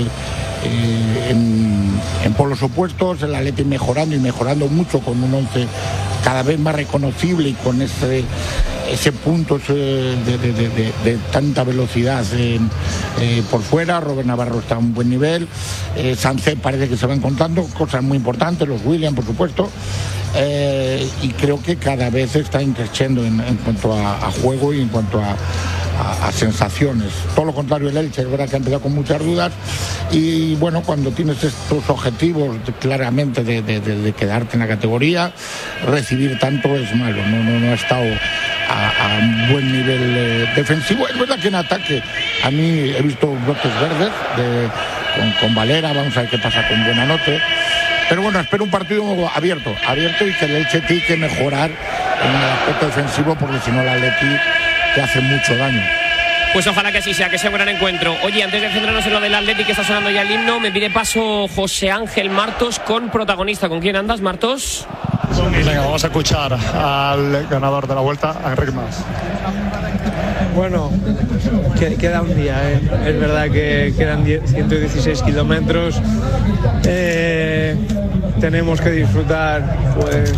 en polos opuestos, el Athletic mejorando y mejorando mucho, con un 11 cada vez más reconocible y con ese punto de tanta velocidad por fuera. Robert Navarro está a un buen nivel, Sancet parece que se va encontrando cosas muy importantes, los Williams por supuesto, y creo que cada vez está creciendo en cuanto a juego y en cuanto a sensaciones. Todo lo contrario el Elche, es verdad que ha empezado con muchas dudas y bueno, cuando tienes estos objetivos claramente de quedarte en la categoría, recibir tanto es malo. No ha estado a un buen nivel defensivo. Es verdad que en ataque a mí he visto brotes verdes con Valera, vamos a ver qué pasa con Buenanote. Pero bueno, espero un partido abierto y que el Elche tiene que mejorar en el aspecto defensivo, porque si no el Atleti te hace mucho daño. Pues ojalá que así sea, que sea un gran encuentro. Oye, antes de centrarnos en lo del Athletic, que está sonando ya el himno, me pide paso José Ángel Martos con protagonista. ¿Con quién andas, Martos? Venga, vamos a escuchar al ganador de la vuelta, a Enric Mas. Bueno, queda un día, ¿eh? Es verdad que quedan 116 kilómetros. Tenemos que disfrutar pues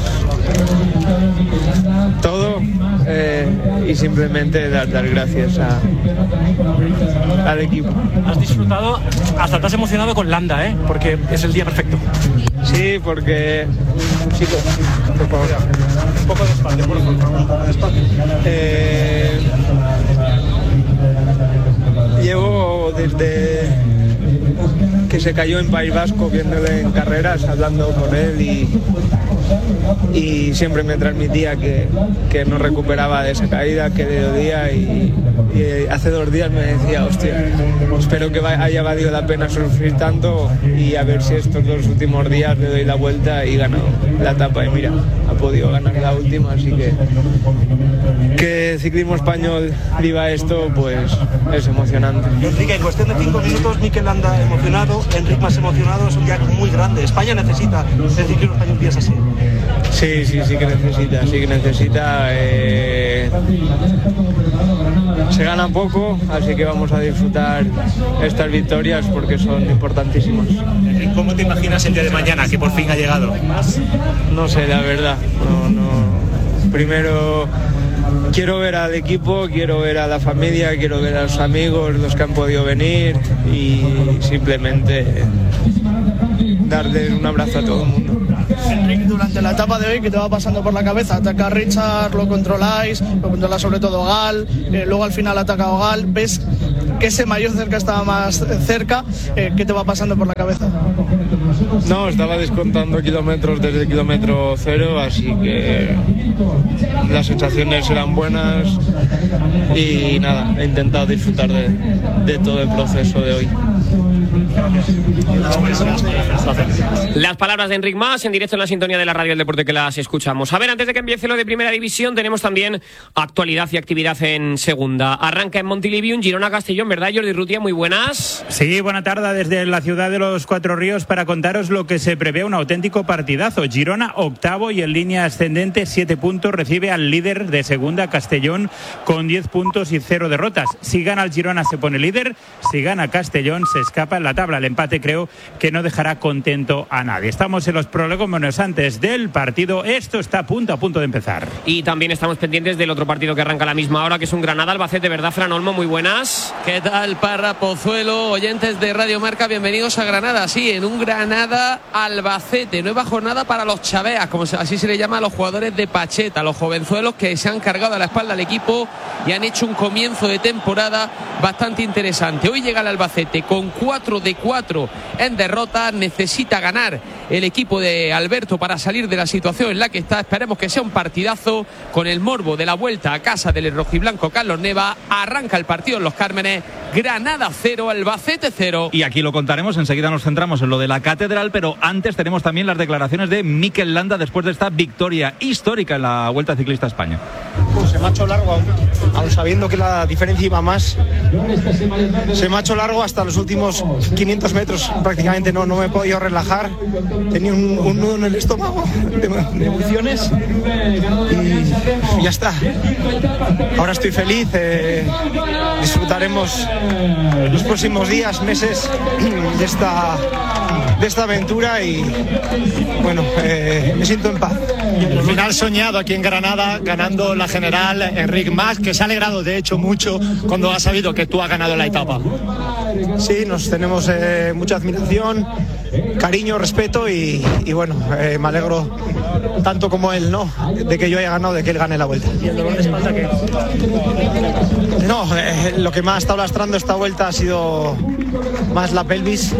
todo y simplemente dar gracias al equipo. Has disfrutado, hasta te has emocionado con Landa, porque es el día perfecto. Sí, porque... Chicos, por favor. Un poco despacio, por favor. Despacio. Llevo desde que se cayó en País Vasco viéndole en carreras, hablando con él y siempre me transmitía que no recuperaba de esa caída, que le dolía y hace 2 días me decía, hostia, espero que haya valido la pena sufrir tanto y a ver si estos 2 últimos días le doy la vuelta y gano la etapa. Y mira, ha podido ganar la última, así que el ciclismo español viva esto, pues es emocionante. Enrique, en cuestión de 5 minutos, Mikel Landa emocionado, Enric más emocionado, es un día muy grande. España necesita el ciclismo español días así. Sí que necesita. Se gana poco, así que vamos a disfrutar estas victorias porque son importantísimas. ¿Cómo te imaginas el día de mañana, que por fin ha llegado? No sé, la verdad. No. Primero quiero ver al equipo, quiero ver a la familia, quiero ver a los amigos, los que han podido venir y simplemente darles un abrazo a todo el mundo. Enrique, durante la etapa de hoy, ¿qué te va pasando por la cabeza? Ataca a Richard, lo controla sobre todo Gal, luego al final ataca a Gal, ves que ese mayor cerca estaba más cerca, ¿qué te va pasando por la cabeza? No, estaba descontando kilómetros desde el kilómetro 0, así que las sensaciones eran buenas y nada, he intentado disfrutar de todo el proceso de hoy. Las palabras de Enric Mas en directo en la sintonía de la radio del deporte que las escuchamos. A ver, antes de que empiece lo de Primera División, tenemos también actualidad y actividad en Segunda. Arranca en Montilivi un Girona-Castellón, ¿verdad, Jordi Rutia? Muy buenas. Sí, buena tarde desde la ciudad de los Cuatro Ríos para contaros lo que se prevé un auténtico partidazo. Girona octavo y en línea ascendente, 7 puntos, recibe al líder de Segunda, Castellón, con 10 puntos y 0 derrotas. Si gana el Girona se pone líder, si gana Castellón se escapa en la tabla. El empate creo que no dejará contento a nadie. Estamos en los prolegómenos antes del partido. Esto está a punto de empezar. Y también estamos pendientes del otro partido que arranca a la misma hora, que es un Granada-Albacete, ¿verdad, Fran Olmo? Muy buenas. ¿Qué tal, Parra, Pozuelo, oyentes de Radio Marca? Bienvenidos a Granada. Sí, en un Granada-Albacete. Nueva jornada para los chaveas, como así se le llama a los jugadores de Pacheta, los jovenzuelos que se han cargado a la espalda al equipo y han hecho un comienzo de temporada bastante interesante. Hoy llega el Albacete con 4 de 4 en derrota. Necesita ganar el equipo de Alberto para salir de la situación en la que está. Esperemos que sea un partidazo con el morbo de la vuelta a casa del rojiblanco Carlos Neva. Arranca el partido en Los Cármenes. Granada 0, Albacete 0. Y aquí lo contaremos, enseguida nos centramos en lo de la Catedral, pero antes tenemos también las declaraciones de Mikel Landa después de esta victoria histórica en la Vuelta Ciclista a España. Se me ha hecho largo, aún sabiendo que la diferencia iba más. Se me ha hecho largo hasta los últimos 500 metros. Prácticamente no me he podido relajar. Tenía un nudo en el estómago de emociones y ya está. Ahora estoy feliz. Disfrutaremos los próximos días, meses de esta aventura y bueno, me siento en paz. Al final soñado aquí en Granada, ganando la general, Enric Mas, que se ha alegrado de hecho mucho cuando ha sabido que tú has ganado la etapa. Sí, nos tenemos mucha admiración, cariño, respeto y bueno, me alegro tanto como él, ¿no? De que yo haya ganado, de que él gane la vuelta. ¿Y el dolor de espalda qué? No, lo que más ha estado lastrando esta vuelta ha sido más la pelvis.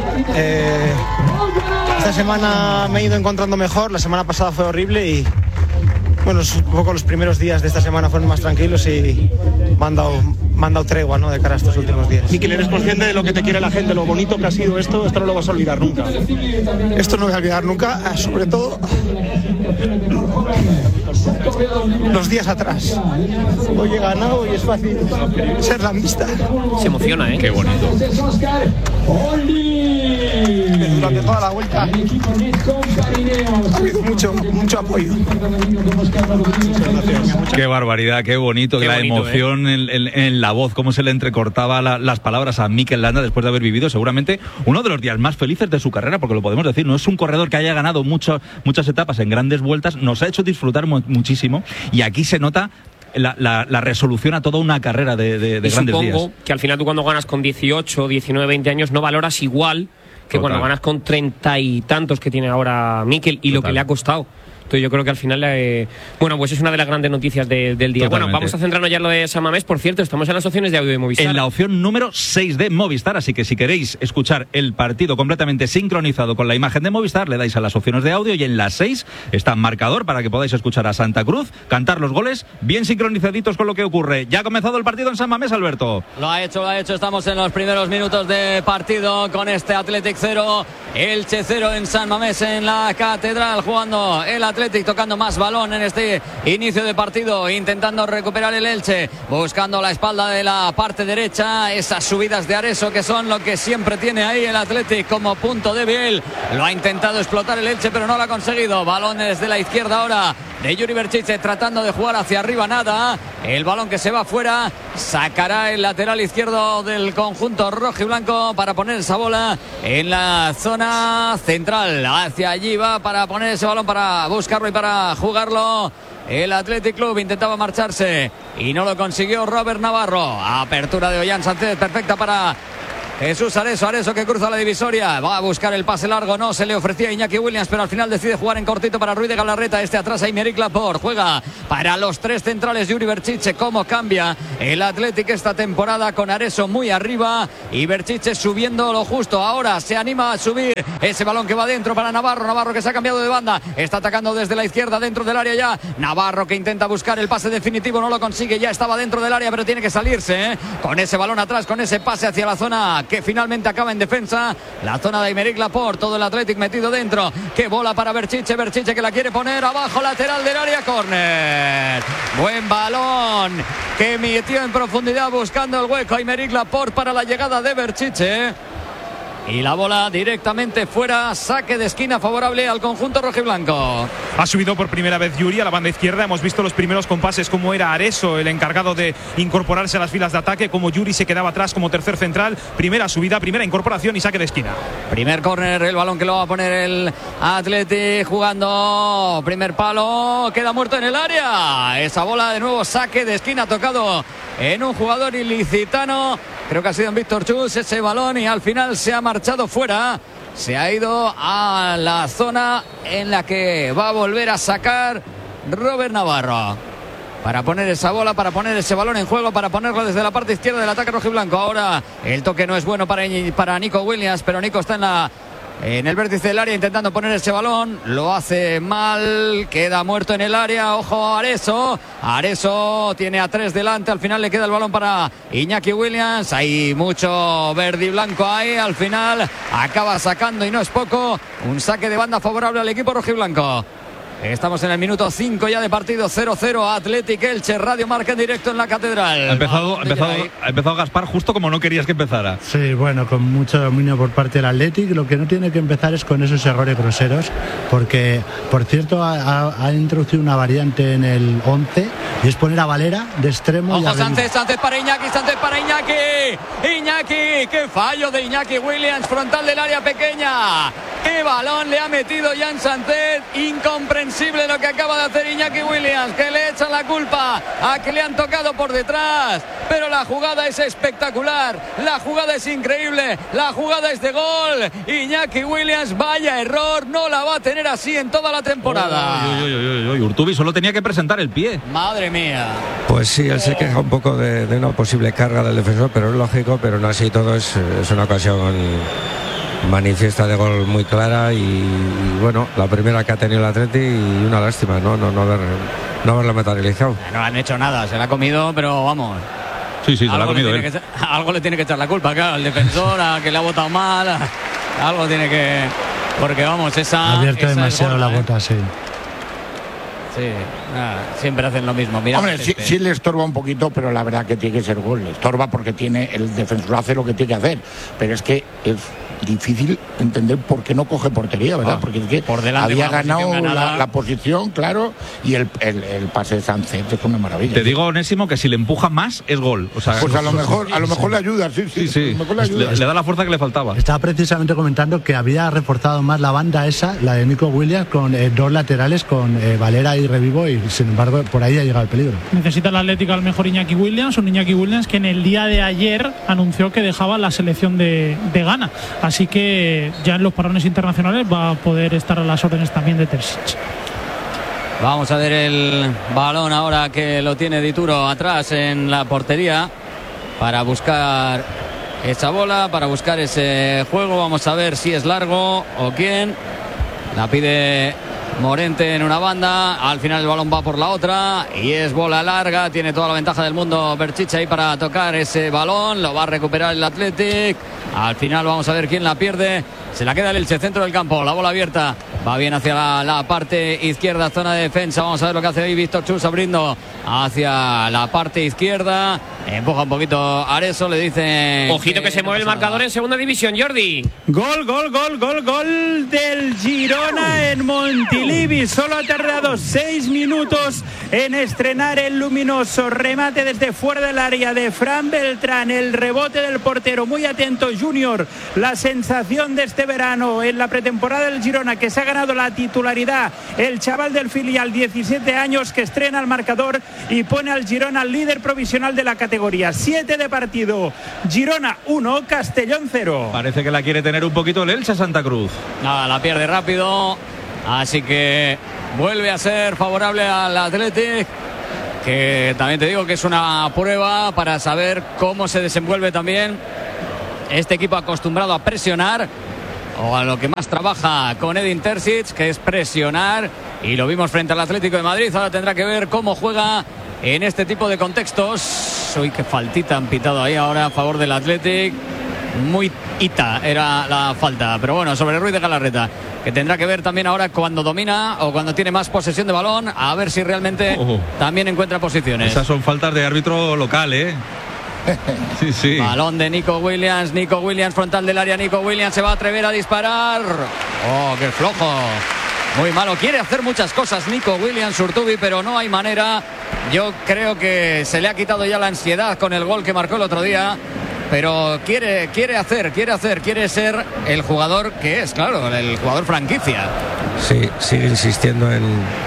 Esta semana me he ido encontrando mejor, la semana pasada fue horrible y bueno, un poco los primeros días de esta semana fueron más tranquilos y me han dado tregua, ¿no?, de cara a estos últimos días. Mikel, ¿eres consciente de lo que te quiere la gente, lo bonito que ha sido esto? Esto no lo vas a olvidar nunca. Esto no voy a olvidar nunca, sobre todo los días atrás. Hoy he ganado y es fácil ser landista. Se emociona, ¿eh? Qué bonito. Durante toda la vuelta ha habido mucho apoyo. Qué barbaridad, qué bonito, la emoción en la voz, cómo se le entrecortaba las palabras a Mikel Landa después de haber vivido seguramente uno de los días más felices de su carrera, porque lo podemos decir, no es un corredor que haya ganado muchas etapas en grandes vueltas, nos ha hecho disfrutar muchísimo y aquí se nota la resolución a toda una carrera de grandes días. Supongo que al final tú cuando ganas con 18, 19, 20 años no valoras igual que cuando ganas con 30 y tantos que tiene ahora Mikel y lo que le ha costado. Correcto, yo creo que al final, bueno, pues es una de las grandes noticias del día. Totalmente. Bueno, vamos a centrarnos ya en lo de San Mamés. Por cierto, estamos en las opciones de audio de Movistar. En la opción número 6 de Movistar, así que si queréis escuchar el partido completamente sincronizado con la imagen de Movistar, le dais a las opciones de audio y en las 6 está marcador para que podáis escuchar a Santa Cruz, cantar los goles, bien sincronizaditos con lo que ocurre. Ya ha comenzado el partido en San Mamés, Alberto. Lo ha hecho, estamos en los primeros minutos de partido con este Athletic 0, Elche 0 en San Mamés, en la Catedral, jugando el Athletic, tocando más balón en este inicio de partido, intentando recuperar el Elche, buscando la espalda de la parte derecha, esas subidas de Areso que son lo que siempre tiene ahí el Athletic como punto débil. Lo ha intentado explotar el Elche pero no lo ha conseguido. Balón desde la izquierda ahora de Yuri Berchiche, tratando de jugar hacia arriba, nada. El balón que se va fuera, sacará el lateral izquierdo del conjunto rojo y blanco para poner esa bola en la zona central. Hacia allí va para poner ese balón, para buscarlo y para jugarlo. El Athletic Club intentaba marcharse y no lo consiguió Robert Navarro. Apertura de Ollán Sánchez, perfecta para Jesús Areso, Areso que cruza la divisoria, va a buscar el pase largo, no se le ofrecía a Iñaki Williams, pero al final decide jugar en cortito para Ruiz de Galarreta, este atrás a Aymeric Laporte, juega para los tres centrales Yuri Berchiche. Cómo cambia el Athletic esta temporada con Areso muy arriba y Berchiche subiendo lo justo. Ahora se anima a subir ese balón que va dentro para Navarro, Navarro que se ha cambiado de banda, está atacando desde la izquierda dentro del área ya, Navarro que intenta buscar el pase definitivo, no lo consigue, ya estaba dentro del área pero tiene que salirse, con ese balón atrás, con ese pase hacia la zona que finalmente acaba en defensa, la zona de Aymeric Laporte, todo el Athletic metido dentro, que bola para Berchiche, Berchiche que la quiere poner abajo, lateral del área, córner, buen balón que metió en profundidad buscando el hueco Aymeric Laporte para la llegada de Berchiche. Y la bola directamente fuera, saque de esquina favorable al conjunto rojiblanco. Ha subido por primera vez Yuri a la banda izquierda. Hemos visto los primeros compases como era Areso el encargado de incorporarse a las filas de ataque, como Yuri se quedaba atrás como tercer central. Primera subida, primera incorporación y saque de esquina. Primer córner, el balón que lo va a poner el Athletic jugando. Primer palo, queda muerto en el área. Esa bola de nuevo, saque de esquina tocado en un jugador ilicitano. Creo que ha sido en Víctor Chus ese balón y al final se ha marchado fuera. Se ha ido a la zona en la que va a volver a sacar Robert Navarro. Para poner esa bola, para poner ese balón en juego, para ponerlo desde la parte izquierda del ataque rojiblanco. Ahora el toque no es bueno para Nico Williams, pero Nico está en el vértice del área intentando poner ese balón, lo hace mal, queda muerto en el área, ojo Areso, Areso tiene a tres delante, al final le queda el balón para Iñaki Williams, hay mucho verde y blanco ahí, al final acaba sacando y no es poco, un saque de banda favorable al equipo rojiblanco. Estamos en el minuto 5 ya de partido, 0-0, Athletic Elche, Radio Marca en directo en la Catedral. Ha empezado Gaspar justo como no querías que empezara. Sí, bueno, con mucho dominio por parte del Athletic. Lo que no tiene que empezar es con esos errores groseros, porque, por cierto, ha introducido una variante en el 11 y es poner a Valera de extremo. Ojo, Sánchez para Iñaki, Iñaki, qué fallo de Iñaki Williams, frontal del área pequeña. Qué balón le ha metido Jan Sánchez, incomprensible lo que acaba de hacer Iñaki Williams, que le echan la culpa a que le han tocado por detrás, pero la jugada es espectacular, la jugada es increíble, la jugada es de gol. Iñaki Williams, vaya error, no la va a tener así en toda la temporada. Urtubi solo tenía que presentar el pie. Madre mía. Pues sí, él se queja un poco de una posible carga del defensor, pero es lógico, pero no así todo, es una ocasión manifiesta de gol muy clara y bueno, la primera que ha tenido el Atleti y una lástima, no haberla materializado. No han hecho nada, se la ha comido, pero vamos. Sí, se la ha comido él. Algo le tiene que echar la culpa, claro, al defensor, a que le ha botado mal, algo tiene que... Porque vamos, ha abierto demasiado la bota, sí. Sí, siempre hacen lo mismo. Mira, hombre, sí le estorba un poquito, pero la verdad que tiene que ser gol. Le estorba porque el defensor hace lo que tiene que hacer, pero es que es difícil entender por qué no coge portería, ¿verdad? Porque es que por delante había ganado la posición, claro, y el pase de Sánchez es una maravilla. Te digo, Onésimo, que si le empuja más es gol. O sea, pues a lo mejor le ayuda, sí. Le da la fuerza que le faltaba. Estaba precisamente comentando que había reforzado más la banda esa, la de Nico Williams, con dos laterales, con Valera y Revivo, y sin embargo por ahí ha llegado el peligro. Necesita el Atlético al mejor Iñaki Williams, un Iñaki Williams que en el día de ayer anunció que dejaba la selección de Ghana. Así que ya en los parones internacionales va a poder estar a las órdenes también de Terzic. Vamos a ver el balón ahora que lo tiene Dituro atrás en la portería para buscar esa bola, para buscar ese juego. Vamos a ver si es largo o quién. La pide Morente en una banda, al final el balón va por la otra y es bola larga. Tiene toda la ventaja del mundo Berchiche ahí para tocar ese balón. Lo va a recuperar el Athletic. Al final vamos a ver quién la pierde. Se la queda el Elche, centro del campo, la bola abierta. Va bien hacia la parte izquierda, zona de defensa. Vamos a ver lo que hace ahí Víctor Chus abriendo hacia la parte izquierda. Empuja un poquito Areso, le dicen... Ojito que se mueve el marcador en segunda división, Jordi. Gol del Girona en Montilivi. Solo ha tardado 6 minutos en estrenar el luminoso remate desde fuera del área de Fran Beltrán. El rebote del portero, muy atento Junior. La sensación de este verano en la pretemporada del Girona, que se ha ganado la titularidad. El chaval del filial, 17 años, que estrena el marcador y pone al Girona líder provisional de la categoría. 7 de partido. Girona 1, Castellón 0. Parece que la quiere tener un poquito el Elche Santa Cruz. Nada, la pierde rápido. Así que vuelve a ser favorable al Athletic, que también te digo que es una prueba para saber cómo se desenvuelve también este equipo acostumbrado a presionar, o a lo que más trabaja con Edin Terzic, que es presionar, y lo vimos frente al Atlético de Madrid. Ahora tendrá que ver cómo juega en este tipo de contextos. Uy, qué faltita han pitado ahí ahora a favor del Athletic. Muy hita era la falta, pero bueno, sobre Ruiz de Galarreta, que tendrá que ver también ahora cuando domina o cuando tiene más posesión de balón, a ver si realmente también encuentra posiciones. Esas son faltas de árbitro local, ¿eh? Sí, sí. Balón de Nico Williams, frontal del área. Nico Williams se va a atrever a disparar. Oh, qué flojo. Muy malo, quiere hacer muchas cosas Nico Williams, Urtubi, pero no hay manera. Yo creo que se le ha quitado ya la ansiedad con el gol que marcó el otro día, pero quiere ser el jugador que es, claro, el jugador franquicia. Sí, sigue insistiendo en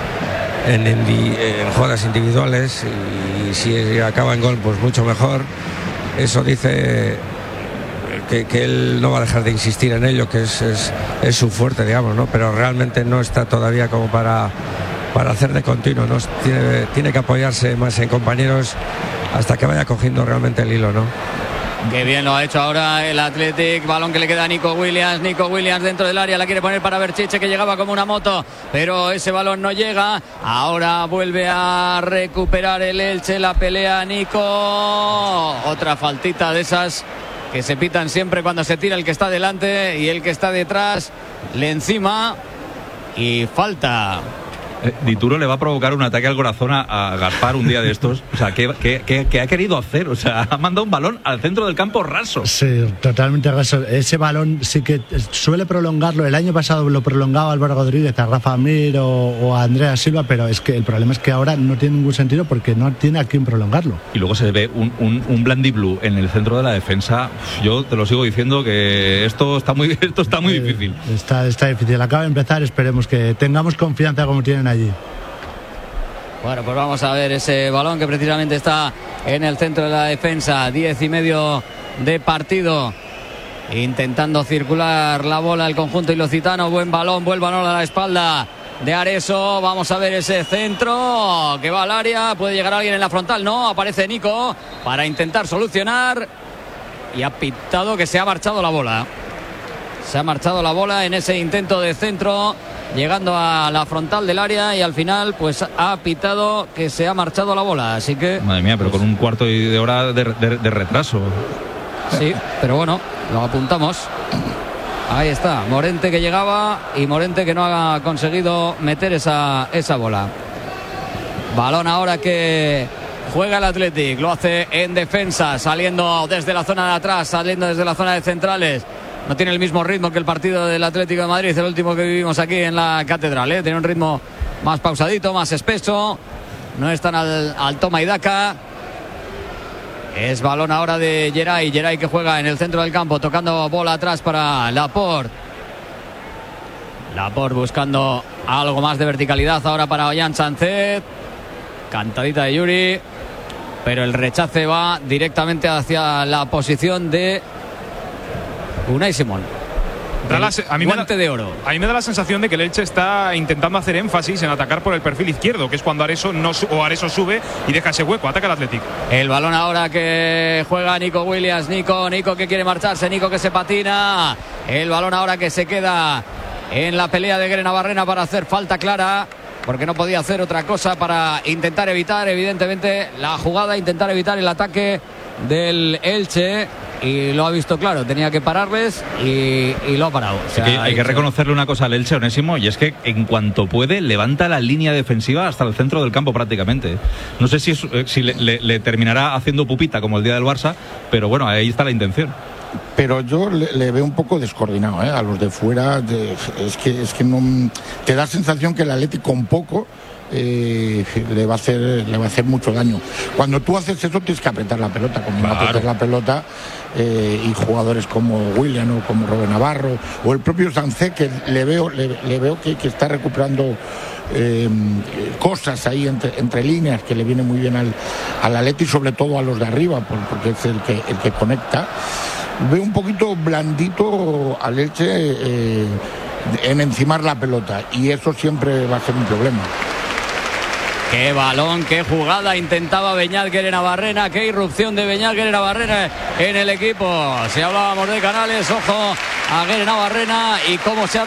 jugadas individuales, y si acaba en gol, pues mucho mejor. Eso dice que él no va a dejar de insistir en ello, que es su fuerte, digamos, ¿no? Pero realmente no está todavía como para hacer de continuo, ¿no? Tiene que apoyarse más en compañeros hasta que vaya cogiendo realmente el hilo, ¿no? Qué bien lo ha hecho ahora el Athletic. Balón que le queda a Nico Williams dentro del área, la quiere poner para Berchiche, que llegaba como una moto, pero ese balón no llega. Ahora vuelve a recuperar el Elche, la pelea Nico. Otra faltita de esas que se pitan siempre cuando se tira el que está delante y el que está detrás le encima, y falta. Dituro le va a provocar un ataque al corazón a Gaspar un día de estos. O sea, ¿qué ha querido hacer? O sea, ha mandado un balón al centro del campo raso. Sí, totalmente raso. Ese balón sí que suele prolongarlo. El año pasado lo prolongaba Álvaro Rodríguez a Rafa Mir o a Andrea Silva, pero es que el problema es que ahora no tiene ningún sentido porque no tiene a quién prolongarlo. Y luego se ve un Blandiblue en el centro de la defensa. Yo te lo sigo diciendo que esto está muy difícil. Está difícil. Acaba de empezar, esperemos que tengamos confianza como tienen allí. Bueno, pues vamos a ver ese balón que precisamente está en el centro de la defensa. 10 y medio de partido. Intentando circular la bola el conjunto ilocitano. Buen balón a la espalda de Areso. Vamos a ver ese centro que va al área. Puede llegar alguien en la frontal. No, aparece Nico para intentar solucionar. Y ha pitado que se ha marchado la bola. Se ha marchado la bola en ese intento de centro, llegando a la frontal del área, y al final pues ha pitado que se ha marchado la bola. Así que... Madre mía, pero con un cuarto de hora de retraso. Sí, pero bueno, lo apuntamos. Ahí está, Morente que llegaba y Morente que no ha conseguido meter esa bola. Balón ahora que juega el Athletic, lo hace en defensa, saliendo desde la zona de atrás, saliendo desde la zona de centrales. No tiene el mismo ritmo que el partido del Atlético de Madrid, el último que vivimos aquí en la Catedral, ¿eh? Tiene un ritmo más pausadito, más espeso. No es tan al toma y daca. Es balón ahora de Geray que juega en el centro del campo, tocando bola atrás para Laporte. Laporte buscando algo más de verticalidad ahora para Ollán Sánchez. Cantadita de Yuri, pero el rechace va directamente hacia la posición de Unai Simón. guante de oro. A mí me da la sensación de que el Elche está intentando hacer énfasis en atacar por el perfil izquierdo, que es cuando Areso sube y deja ese hueco. Ataca el Athletic. El balón ahora que juega Nico Williams. Nico que quiere marcharse. Nico que se patina. El balón ahora que se queda en la pelea de Guerenavarrena para hacer falta clara, porque no podía hacer otra cosa para intentar evitar, evidentemente, la jugada, intentar evitar el ataque del Elche. Y lo ha visto claro, tenía que pararles y lo ha parado. O sea, hay que reconocerle una cosa al Elche, Onésimo, y es que en cuanto puede levanta la línea defensiva hasta el centro del campo prácticamente. No sé si le terminará haciendo pupita como el día del Barça, pero bueno, ahí está la intención. Pero yo le veo un poco descoordinado, a los de fuera. Es que no te da sensación que el Atlético con poco le va a hacer mucho daño. Cuando tú haces eso tienes que apretar la pelota. Como no apretas la pelota, y jugadores como William o como Robert Navarro o el propio Sancé, que le veo que está recuperando cosas ahí entre líneas, que le viene muy bien al Atleti, y sobre todo a los de arriba, porque es el que conecta. Veo un poquito blandito al Elche en encimar la pelota, y eso siempre va a ser un problema. Qué balón, qué jugada intentaba Beñat Guerenavarrena, qué irrupción de Beñat Guerenavarrena en el equipo. Si hablábamos de Canales, ojo a Guerenavarrena y cómo se ha